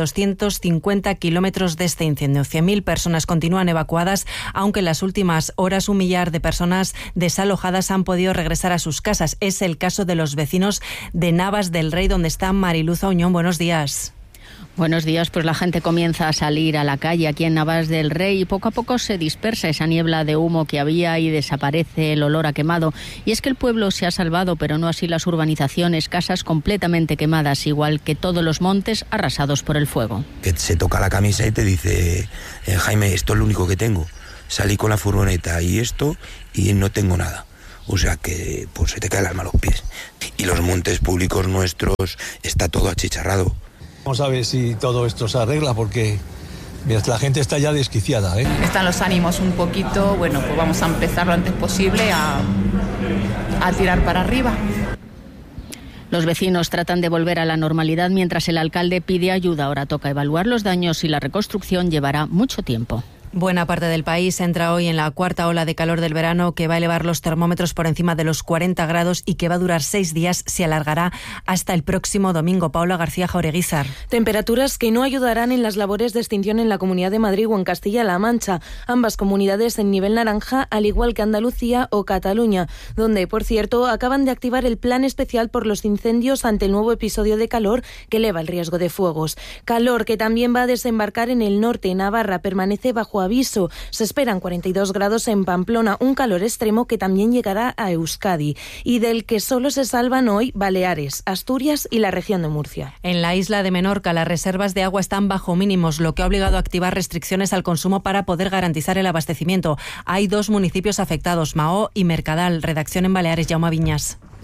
250 kilómetros de este incendio. 100.000 personas continúan evacuadas, aunque en las últimas horas 1 millar de personas desalojadas han podido regresar a sus casas. Es el caso de los vecinos de Navas del Rey, donde está Mariluz Auñón. Buenos días. Buenos días, pues la gente comienza a salir a la calle aquí en Navas del Rey y poco a poco se dispersa esa niebla de humo que había y desaparece el olor a quemado. Y es que el pueblo se ha salvado, pero no así las urbanizaciones, casas completamente quemadas, igual que todos los montes arrasados por el fuego. Que se toca la camisa y te dice, Jaime, esto es lo único que tengo. Salí con la furgoneta y esto y no tengo nada. O sea que pues se te cae el alma a los pies. Y los montes públicos nuestros está todo achicharrado. Vamos a ver si todo esto se arregla porque la gente está ya desquiciada, ¿eh? Están los ánimos un poquito, bueno, pues vamos a empezar lo antes posible a tirar para arriba. Los vecinos tratan de volver a la normalidad mientras el alcalde pide ayuda. Ahora toca evaluar los daños y la reconstrucción llevará mucho tiempo. Buena parte del país entra hoy en la cuarta ola de calor del verano, que va a elevar los termómetros por encima de los 40 grados y que va a durar 6 días. Se alargará hasta el próximo domingo. Paula García Jaureguizar. Temperaturas que no ayudarán en las labores de extinción en la Comunidad de Madrid o en Castilla-La Mancha, ambas comunidades en nivel naranja, al igual que Andalucía o Cataluña, donde, por cierto, acaban de activar el plan especial por los incendios ante el nuevo episodio de calor que eleva el riesgo de fuegos. Calor que también va a desembarcar en el norte. Navarra permanece bajo aviso. Se esperan 42 grados en Pamplona, un calor extremo que también llegará a Euskadi y del que solo se salvan hoy Baleares, Asturias y la región de Murcia. En la isla de Menorca las reservas de agua están bajo mínimos, lo que ha obligado a activar restricciones al consumo para poder garantizar el abastecimiento. Hay 2 municipios afectados, Mahó y Mercadal. Redacción en Baleares, Jaume Viñas.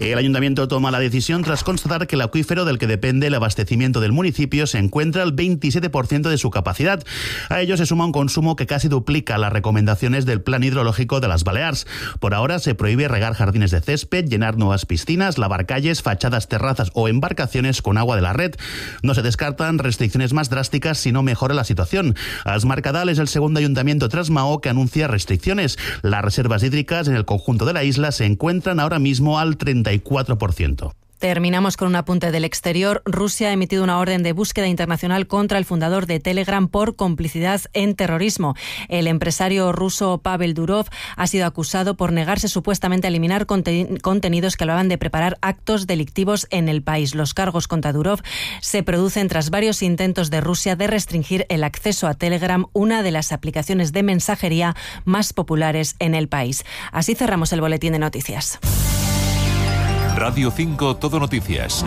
El ayuntamiento toma la decisión tras constatar que el acuífero del que depende el abastecimiento del municipio se encuentra al 27% de su capacidad. A ello se suma un consumo que casi duplica las recomendaciones del Plan Hidrológico de las Baleares. Por ahora se prohíbe regar jardines de césped, llenar nuevas piscinas, lavar calles, fachadas, terrazas o embarcaciones con agua de la red. No se descartan restricciones más drásticas si no mejora la situación. As Mercadal es el segundo ayuntamiento tras Mahó que anuncia restricciones. Las reservas hídricas en el conjunto de la isla se encuentran ahora mismo al 34%. Terminamos con un apunte del exterior. Rusia ha emitido una orden de búsqueda internacional contra el fundador de Telegram por complicidad en terrorismo. El empresario ruso Pavel Durov ha sido acusado por negarse supuestamente a eliminar contenidos que hablaban de preparar actos delictivos en el país. Los cargos contra Durov se producen tras varios intentos de Rusia de restringir el acceso a Telegram, una de las aplicaciones de mensajería más populares en el país. Así cerramos el boletín de noticias. Radio 5 Todo Noticias.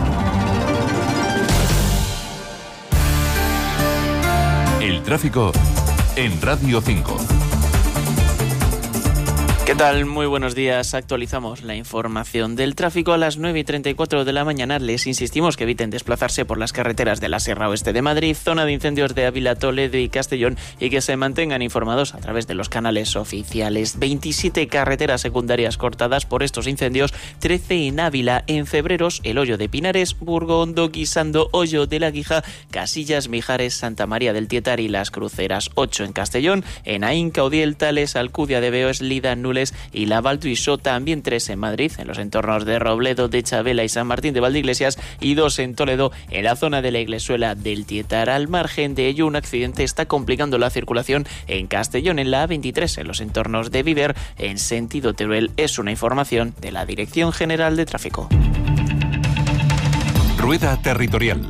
El tráfico en Radio 5. ¿Qué tal? Muy buenos días. Actualizamos la información del tráfico a las 9:34 de la mañana. Les insistimos que eviten desplazarse por las carreteras de la Sierra Oeste de Madrid, zona de incendios de Ávila, Toledo y Castellón, y que se mantengan informados a través de los canales oficiales. 27 carreteras secundarias cortadas por estos incendios, 13 en Ávila. En Febreros, El Hoyo de Pinares, Burgondo, Guisando, Hoyo de la Guija, Casillas, Mijares, Santa María del Tietar y Las Cruceras. 8 en Castellón, en Aín, Caudiel, Tales, Alcudia de Beos, Lida, Nules y Lavaltuixó. También 3 en Madrid, en los entornos de Robledo, de Chabela y San Martín de Valdeiglesias, y 2 en Toledo, en la zona de la Iglesuela del Tietar. Al margen de ello, un accidente está complicando la circulación en Castellón, en la A23, en los entornos de Viver, en sentido Teruel. Es una información de la Dirección General de Tráfico. Rueda Territorial.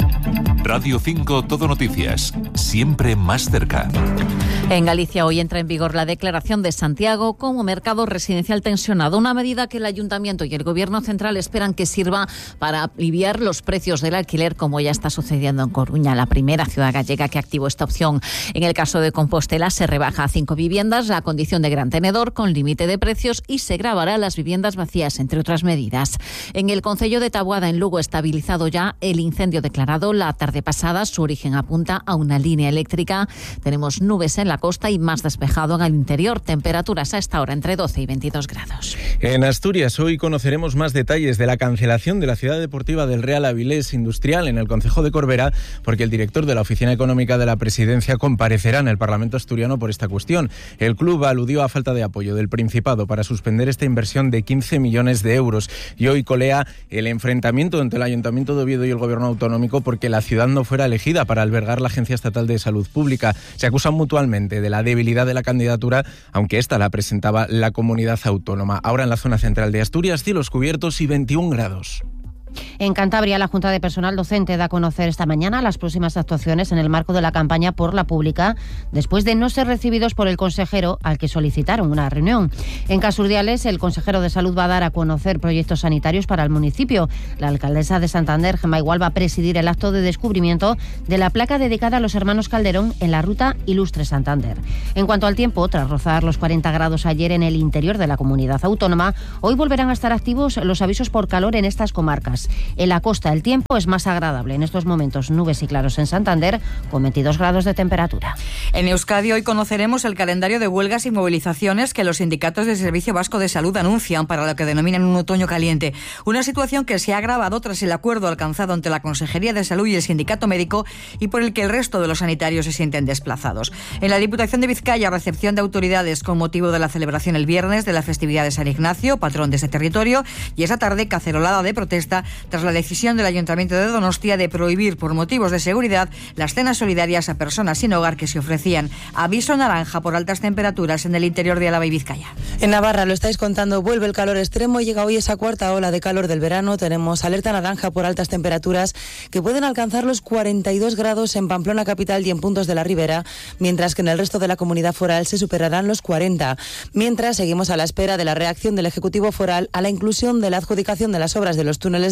Radio 5 Todo Noticias, siempre más cerca. En Galicia hoy entra en vigor la declaración de Santiago como mercado residencial tensionado, una medida que el Ayuntamiento y el Gobierno central esperan que sirva para aliviar los precios del alquiler, como ya está sucediendo en Coruña, la primera ciudad gallega que activó esta opción. En el caso de Compostela se rebaja a 5 viviendas la condición de gran tenedor con límite de precios y se gravará las viviendas vacías, entre otras medidas. En el concello de Taboada, en Lugo, estabilizado ya el incendio declarado la tarde pasada. Su origen apunta a una línea eléctrica. Tenemos nubes en la costa y más despejado en el interior. Temperaturas a esta hora entre 12 y 22 grados. En Asturias hoy conoceremos más detalles de la cancelación de la ciudad deportiva del Real Avilés Industrial en el concejo de Corbera, porque el director de la Oficina Económica de la Presidencia comparecerá en el Parlamento asturiano por esta cuestión. El club aludió a falta de apoyo del Principado para suspender esta inversión de 15 millones de euros y hoy colea el enfrentamiento entre el Ayuntamiento de Oviedo y el Gobierno autonómico porque la ciudad no fuera elegida para albergar la Agencia Estatal de Salud Pública. Se acusan mutuamente de la debilidad de la candidatura, aunque esta la presentaba la comunidad autónoma. Ahora en la zona central de Asturias, cielos cubiertos y 21 grados. En Cantabria, la Junta de Personal Docente da a conocer esta mañana las próximas actuaciones en el marco de la campaña por la pública, después de no ser recibidos por el consejero al que solicitaron una reunión. En Casurdiales, el consejero de Salud va a dar a conocer proyectos sanitarios para el municipio. La alcaldesa de Santander, Gemma Igual, va a presidir el acto de descubrimiento de la placa dedicada a los hermanos Calderón en la ruta Ilustre Santander. En cuanto al tiempo, tras rozar los 40 grados ayer en el interior de la comunidad autónoma, hoy volverán a estar activos los avisos por calor en estas comarcas. En la costa el tiempo es más agradable. En estos momentos nubes y claros en Santander con 22 grados de temperatura. En Euskadi hoy conoceremos el calendario de huelgas y movilizaciones que los sindicatos del Servicio Vasco de Salud anuncian para lo que denominan un otoño caliente. Una situación que se ha agravado tras el acuerdo alcanzado entre la Consejería de Salud y el Sindicato Médico y por el que el resto de los sanitarios se sienten desplazados. En la Diputación de Vizcaya, recepción de autoridades con motivo de la celebración el viernes de la festividad de San Ignacio, patrón de ese territorio, y esa tarde cacerolada de protesta tras la decisión del Ayuntamiento de Donostia de prohibir por motivos de seguridad las cenas solidarias a personas sin hogar que se ofrecían. Aviso naranja por altas temperaturas en el interior de Álava y Vizcaya. En Navarra, lo estáis contando, vuelve el calor extremo y llega hoy esa cuarta ola de calor del verano. Tenemos alerta naranja por altas temperaturas que pueden alcanzar los 42 grados en Pamplona capital y en puntos de la Ribera, mientras que en el resto de la comunidad foral se superarán los 40. Mientras seguimos a la espera de la reacción del Ejecutivo Foral a la inclusión de la adjudicación de las obras de los túneles de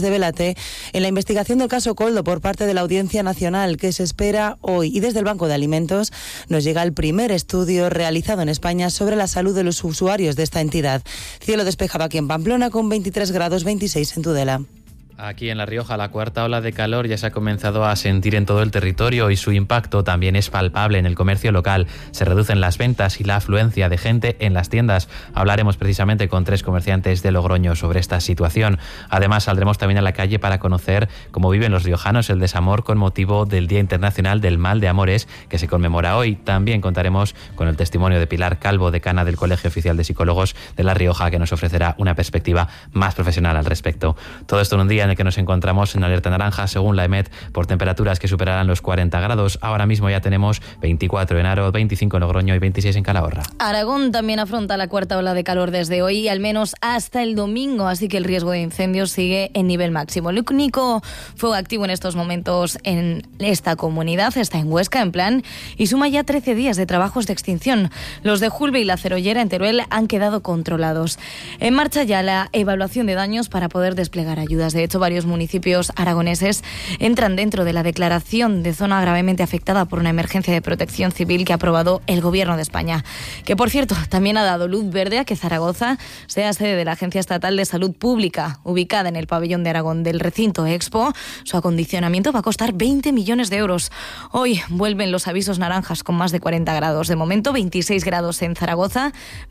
de Bellaté en la investigación del caso Koldo por parte de la Audiencia Nacional, que se espera hoy. Y desde el Banco de Alimentos nos llega el primer estudio realizado en España sobre la salud de los usuarios de esta entidad. Cielo despejado aquí en Pamplona con 23 grados 26 en Tudela. Aquí en La Rioja la cuarta ola de calor ya se ha comenzado a sentir en todo el territorio y su impacto también es palpable en el comercio local. Se reducen las ventas y la afluencia de gente en las tiendas. Hablaremos precisamente con 3 comerciantes de Logroño sobre esta situación. Además saldremos también a la calle para conocer cómo viven los riojanos el desamor con motivo del Día Internacional del Mal de Amores que se conmemora hoy. También contaremos con el testimonio de Pilar Calvo, decana del Colegio Oficial de Psicólogos de La Rioja, que nos ofrecerá una perspectiva más profesional al respecto. Todo esto en un día en el que nos encontramos en alerta naranja, según la EMET, por temperaturas que superarán los 40 grados. Ahora mismo ya tenemos 24 en Aro, 25 en Logroño y 26 en Calahorra. Aragón también afronta la cuarta ola de calor desde hoy, al menos hasta el domingo, así que el riesgo de incendios sigue en nivel máximo. El único fuego activo en estos momentos en esta comunidad está en Huesca, en Plan, y suma ya 13 días de trabajos de extinción. Los de Julbe y La Cerollera, en Teruel, han quedado controlados. En marcha ya la evaluación de daños para poder desplegar ayudas. De hecho, varios municipios aragoneses entran dentro de la declaración de zona gravemente afectada por una emergencia de protección civil que ha aprobado el Gobierno de España, que por cierto también ha dado luz verde a que Zaragoza sea sede de la Agencia Estatal de Salud Pública, ubicada en el pabellón de Aragón del recinto Expo. Su acondicionamiento va a costar 20 millones de euros. Hoy vuelven los avisos naranjas con más de 40 grados. De momento 26 grados en Zaragoza,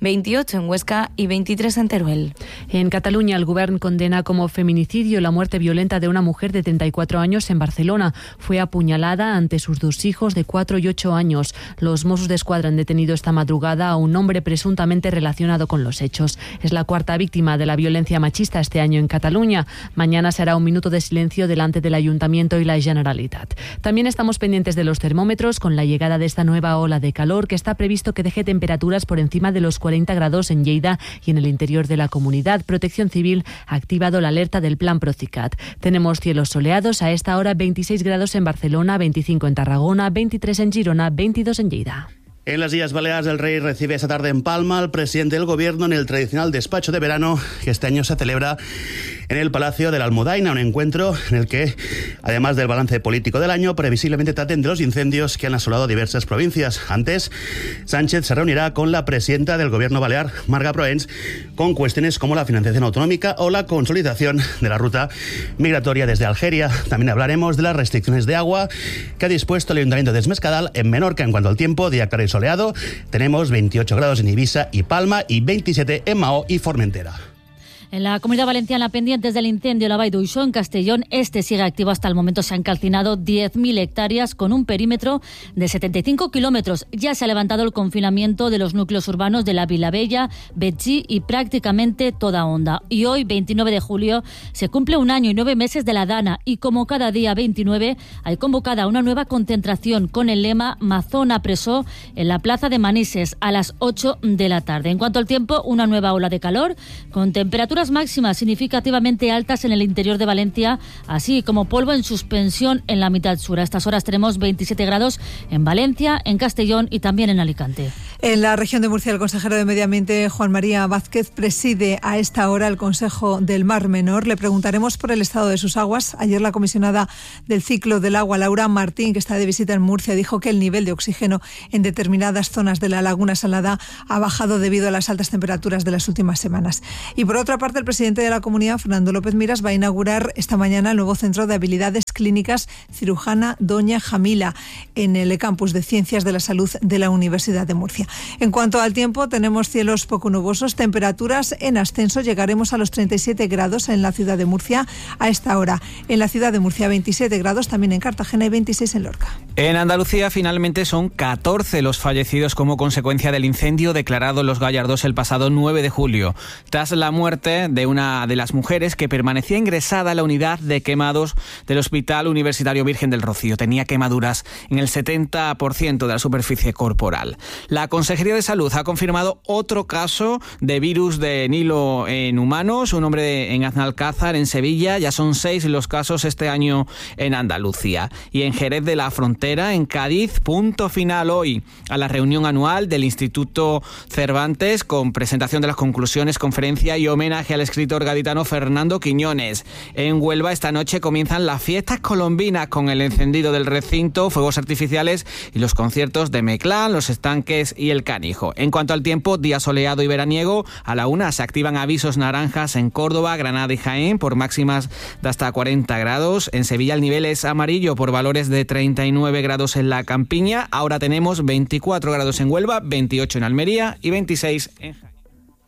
28 en Huesca y 23 en Teruel. En Cataluña el Govern condena como feminicidio la muerte violenta de una mujer de 34 años en Barcelona. Fue apuñalada ante sus 2 hijos de 4 y 8 años. Los Mossos d'Esquadra han detenido esta madrugada a un hombre presuntamente relacionado con los hechos. Es la 4ª víctima de la violencia machista este año en Cataluña. Mañana se hará un minuto de silencio delante del Ayuntamiento y la Generalitat. También estamos pendientes de los termómetros con la llegada de esta nueva ola de calor que está previsto que deje temperaturas por encima de los 40 grados en Lleida y en el interior de la comunidad. Protección Civil ha activado la alerta del Plan Procicat. Tenemos cielos soleados, a esta hora 26 grados en Barcelona, 25 en Tarragona, 23 en Girona, 22 en Lleida. En las Islas Baleares, el rey recibe esta tarde en Palma al presidente del gobierno en el tradicional despacho de verano que este año se celebra en el Palacio de la Almudaina, un encuentro en el que, además del balance político del año, previsiblemente traten de los incendios que han asolado diversas provincias. Antes, Sánchez se reunirá con la presidenta del gobierno balear, Marga Proens, con cuestiones como la financiación autonómica o la consolidación de la ruta migratoria desde Algeria. También hablaremos de las restricciones de agua que ha dispuesto el Ayuntamiento de Es Mescadal en Menorca. En cuanto al tiempo, día claro y soleado, tenemos 28 grados en Ibiza y Palma y 27 en Mahó y Formentera. En la Comunidad Valenciana, pendientes del incendio La Vall d'Uixó en Castellón, este sigue activo. Hasta el momento se han calcinado 10.000 hectáreas con un perímetro de 75 kilómetros. Ya se ha levantado el confinamiento de los núcleos urbanos de la Vilabella, Betxí y prácticamente toda Onda. Y hoy, 29 de julio, se cumple 1 año y 9 meses de la Dana. Y como cada día 29, hay convocada una nueva concentración con el lema Mazona Presó en la Plaza de Manises a las 8 de la tarde. En cuanto al tiempo, una nueva ola de calor con temperaturas máximas significativamente altas en el interior de Valencia, así como polvo en suspensión en la mitad sur. A estas horas tenemos 27 grados en Valencia, en Castellón y también en Alicante. En la región de Murcia, el consejero de Medio Ambiente, Juan María Vázquez, preside a esta hora el Consejo del Mar Menor. Le preguntaremos por el estado de sus aguas. Ayer la comisionada del ciclo del agua, Laura Martín, que está de visita en Murcia, dijo que el nivel de oxígeno en determinadas zonas de la Laguna Salada ha bajado debido a las altas temperaturas de las últimas semanas. Y por otra parte, el presidente de la comunidad, Fernando López Miras, va a inaugurar esta mañana el nuevo Centro de Habilidades Clínicas Cirujana Doña Jamila en el Campus de Ciencias de la Salud de la Universidad de Murcia. En cuanto al tiempo, tenemos cielos poco nubosos, temperaturas en ascenso, llegaremos a los 37 grados en la ciudad de Murcia a esta hora. En la ciudad de Murcia 27 grados, también en Cartagena y 26 en Lorca. En Andalucía finalmente son 14 los fallecidos como consecuencia del incendio declarado en Los Gallardos el pasado 9 de julio, tras la muerte de una de las mujeres que permanecía ingresada a la unidad de quemados del Hospital Universitario Virgen del Rocío. Tenía quemaduras en el 70% de la superficie corporal. La Consejería de Salud ha confirmado otro caso de virus de Nilo en humanos, un hombre en Aznalcázar, en Sevilla. Ya son 6 los casos este año en Andalucía. Y en Jerez de la Frontera, en Cádiz, punto final hoy a la reunión anual del Instituto Cervantes, con presentación de las conclusiones, conferencia y homenaje al escritor gaditano Fernando Quiñones. En Huelva esta noche comienzan las fiestas colombinas con el encendido del recinto, fuegos artificiales y los conciertos de Meclán, Los Estanques y El Canijo. En cuanto al tiempo, día soleado y veraniego. A la 1 se activan avisos naranjas en Córdoba, Granada y Jaén por máximas de hasta 40 grados. En Sevilla el nivel es amarillo por valores de 39 grados en la Campiña. Ahora tenemos 24 grados en Huelva, 28 en Almería y 26 en Jaén.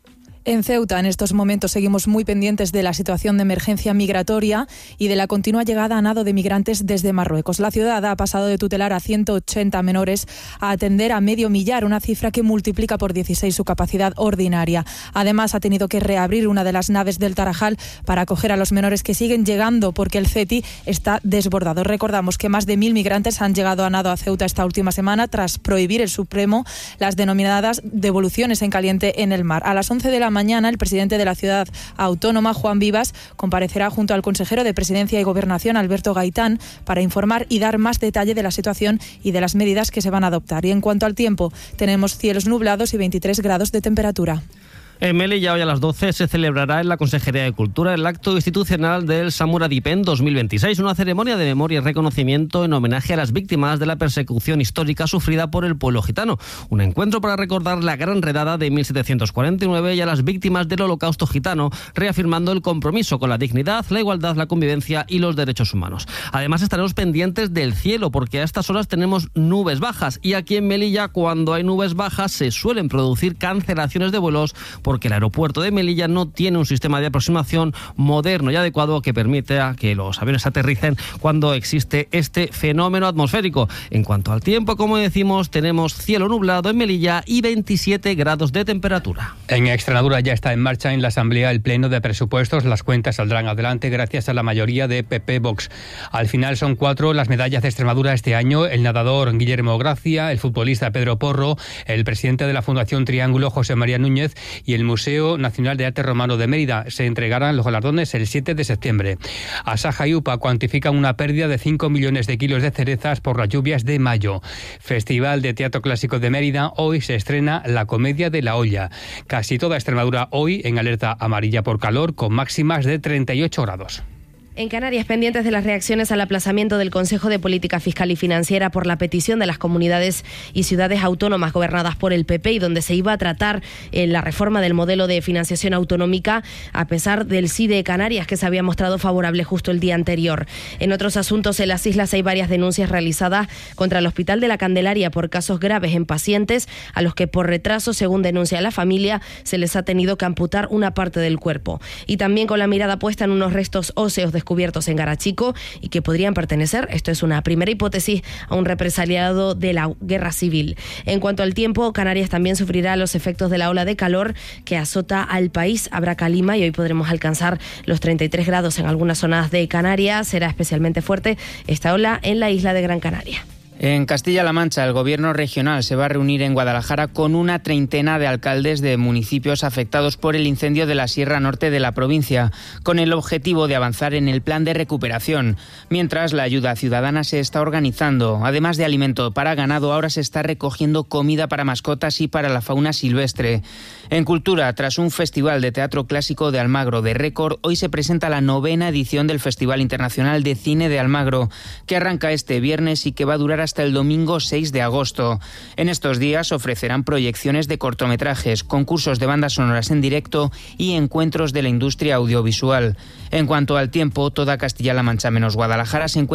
En Ceuta, en estos momentos, seguimos muy pendientes de la situación de emergencia migratoria y de la continua llegada a nado de migrantes desde Marruecos. La ciudad ha pasado de tutelar a 180 menores a atender a medio millar, una cifra que multiplica por 16 su capacidad ordinaria. Además, ha tenido que reabrir una de las naves del Tarajal para acoger a los menores que siguen llegando porque el CETI está desbordado. Recordamos que más de 1.000 migrantes han llegado a nado a Ceuta esta última semana tras prohibir el Supremo las denominadas devoluciones en caliente en el mar. A las 11 de la mañana, el presidente de la ciudad autónoma, Juan Vivas, comparecerá junto al consejero de Presidencia y Gobernación, Alberto Gaitán, para informar y dar más detalle de la situación y de las medidas que se van a adoptar. Y en cuanto al tiempo, tenemos cielos nublados y 23 grados de temperatura. En Melilla, hoy a las 12, se celebrará en la Consejería de Cultura el acto institucional del Samuradipen 2026, una ceremonia de memoria y reconocimiento en homenaje a las víctimas de la persecución histórica sufrida por el pueblo gitano. Un encuentro para recordar la gran redada de 1749 y a las víctimas del holocausto gitano, reafirmando el compromiso con la dignidad, la igualdad, la convivencia y los derechos humanos. Además, estaremos pendientes del cielo, porque a estas horas tenemos nubes bajas, y aquí en Melilla, cuando hay nubes bajas, se suelen producir cancelaciones de vuelos, porque el aeropuerto de Melilla no tiene un sistema de aproximación moderno y adecuado que permita que los aviones aterricen cuando existe este fenómeno atmosférico. En cuanto al tiempo, como decimos, tenemos cielo nublado en Melilla y 27 grados de temperatura. En Extremadura ya está en marcha en la Asamblea el Pleno de Presupuestos. Las cuentas saldrán adelante gracias a la mayoría de PP-Vox. Al final son 4 las medallas de Extremadura este año: el nadador Guillermo Gracia, el futbolista Pedro Porro, el presidente de la Fundación Triángulo José María Núñez y el Museo Nacional de Arte Romano de Mérida. Se entregarán los galardones el 7 de septiembre. Asaja y UPA cuantifican una pérdida de 5 millones de kilos de cerezas por las lluvias de mayo. Festival de Teatro Clásico de Mérida. Hoy se estrena La Comedia de la Olla. Casi toda Extremadura hoy en alerta amarilla por calor, con máximas de 38 grados. En Canarias, pendientes de las reacciones al aplazamiento del Consejo de Política Fiscal y Financiera por la petición de las comunidades y ciudades autónomas gobernadas por el PP, y donde se iba a tratar la reforma del modelo de financiación autonómica, a pesar del sí de Canarias, que se había mostrado favorable justo el día anterior. En otros asuntos, en las islas hay varias denuncias realizadas contra el Hospital de la Candelaria por casos graves en pacientes a los que por retraso, según denuncia la familia, se les ha tenido que amputar una parte del cuerpo. Y también con la mirada puesta en unos restos óseos descubiertos en Garachico y que podrían pertenecer, esto es una primera hipótesis, a un represaliado de la guerra civil. En cuanto al tiempo, Canarias también sufrirá los efectos de la ola de calor que azota al país. Habrá calima y hoy podremos alcanzar los 33 grados en algunas zonas de Canarias. Será especialmente fuerte esta ola en la isla de Gran Canaria. En Castilla-La Mancha, el Gobierno regional se va a reunir en Guadalajara con una treintena de alcaldes de municipios afectados por el incendio de la Sierra Norte de la provincia, con el objetivo de avanzar en el plan de recuperación. Mientras, la ayuda ciudadana se está organizando. Además de alimento para ganado, ahora se está recogiendo comida para mascotas y para la fauna silvestre. En Cultura, tras un festival de teatro clásico de Almagro de récord, hoy se presenta la 9ª edición del Festival Internacional de Cine de Almagro, que arranca este viernes y que va a durar hasta el domingo 6 de agosto. En estos días ofrecerán proyecciones de cortometrajes, concursos de bandas sonoras en directo y encuentros de la industria audiovisual. En cuanto al tiempo, toda Castilla-La Mancha menos Guadalajara se encuentra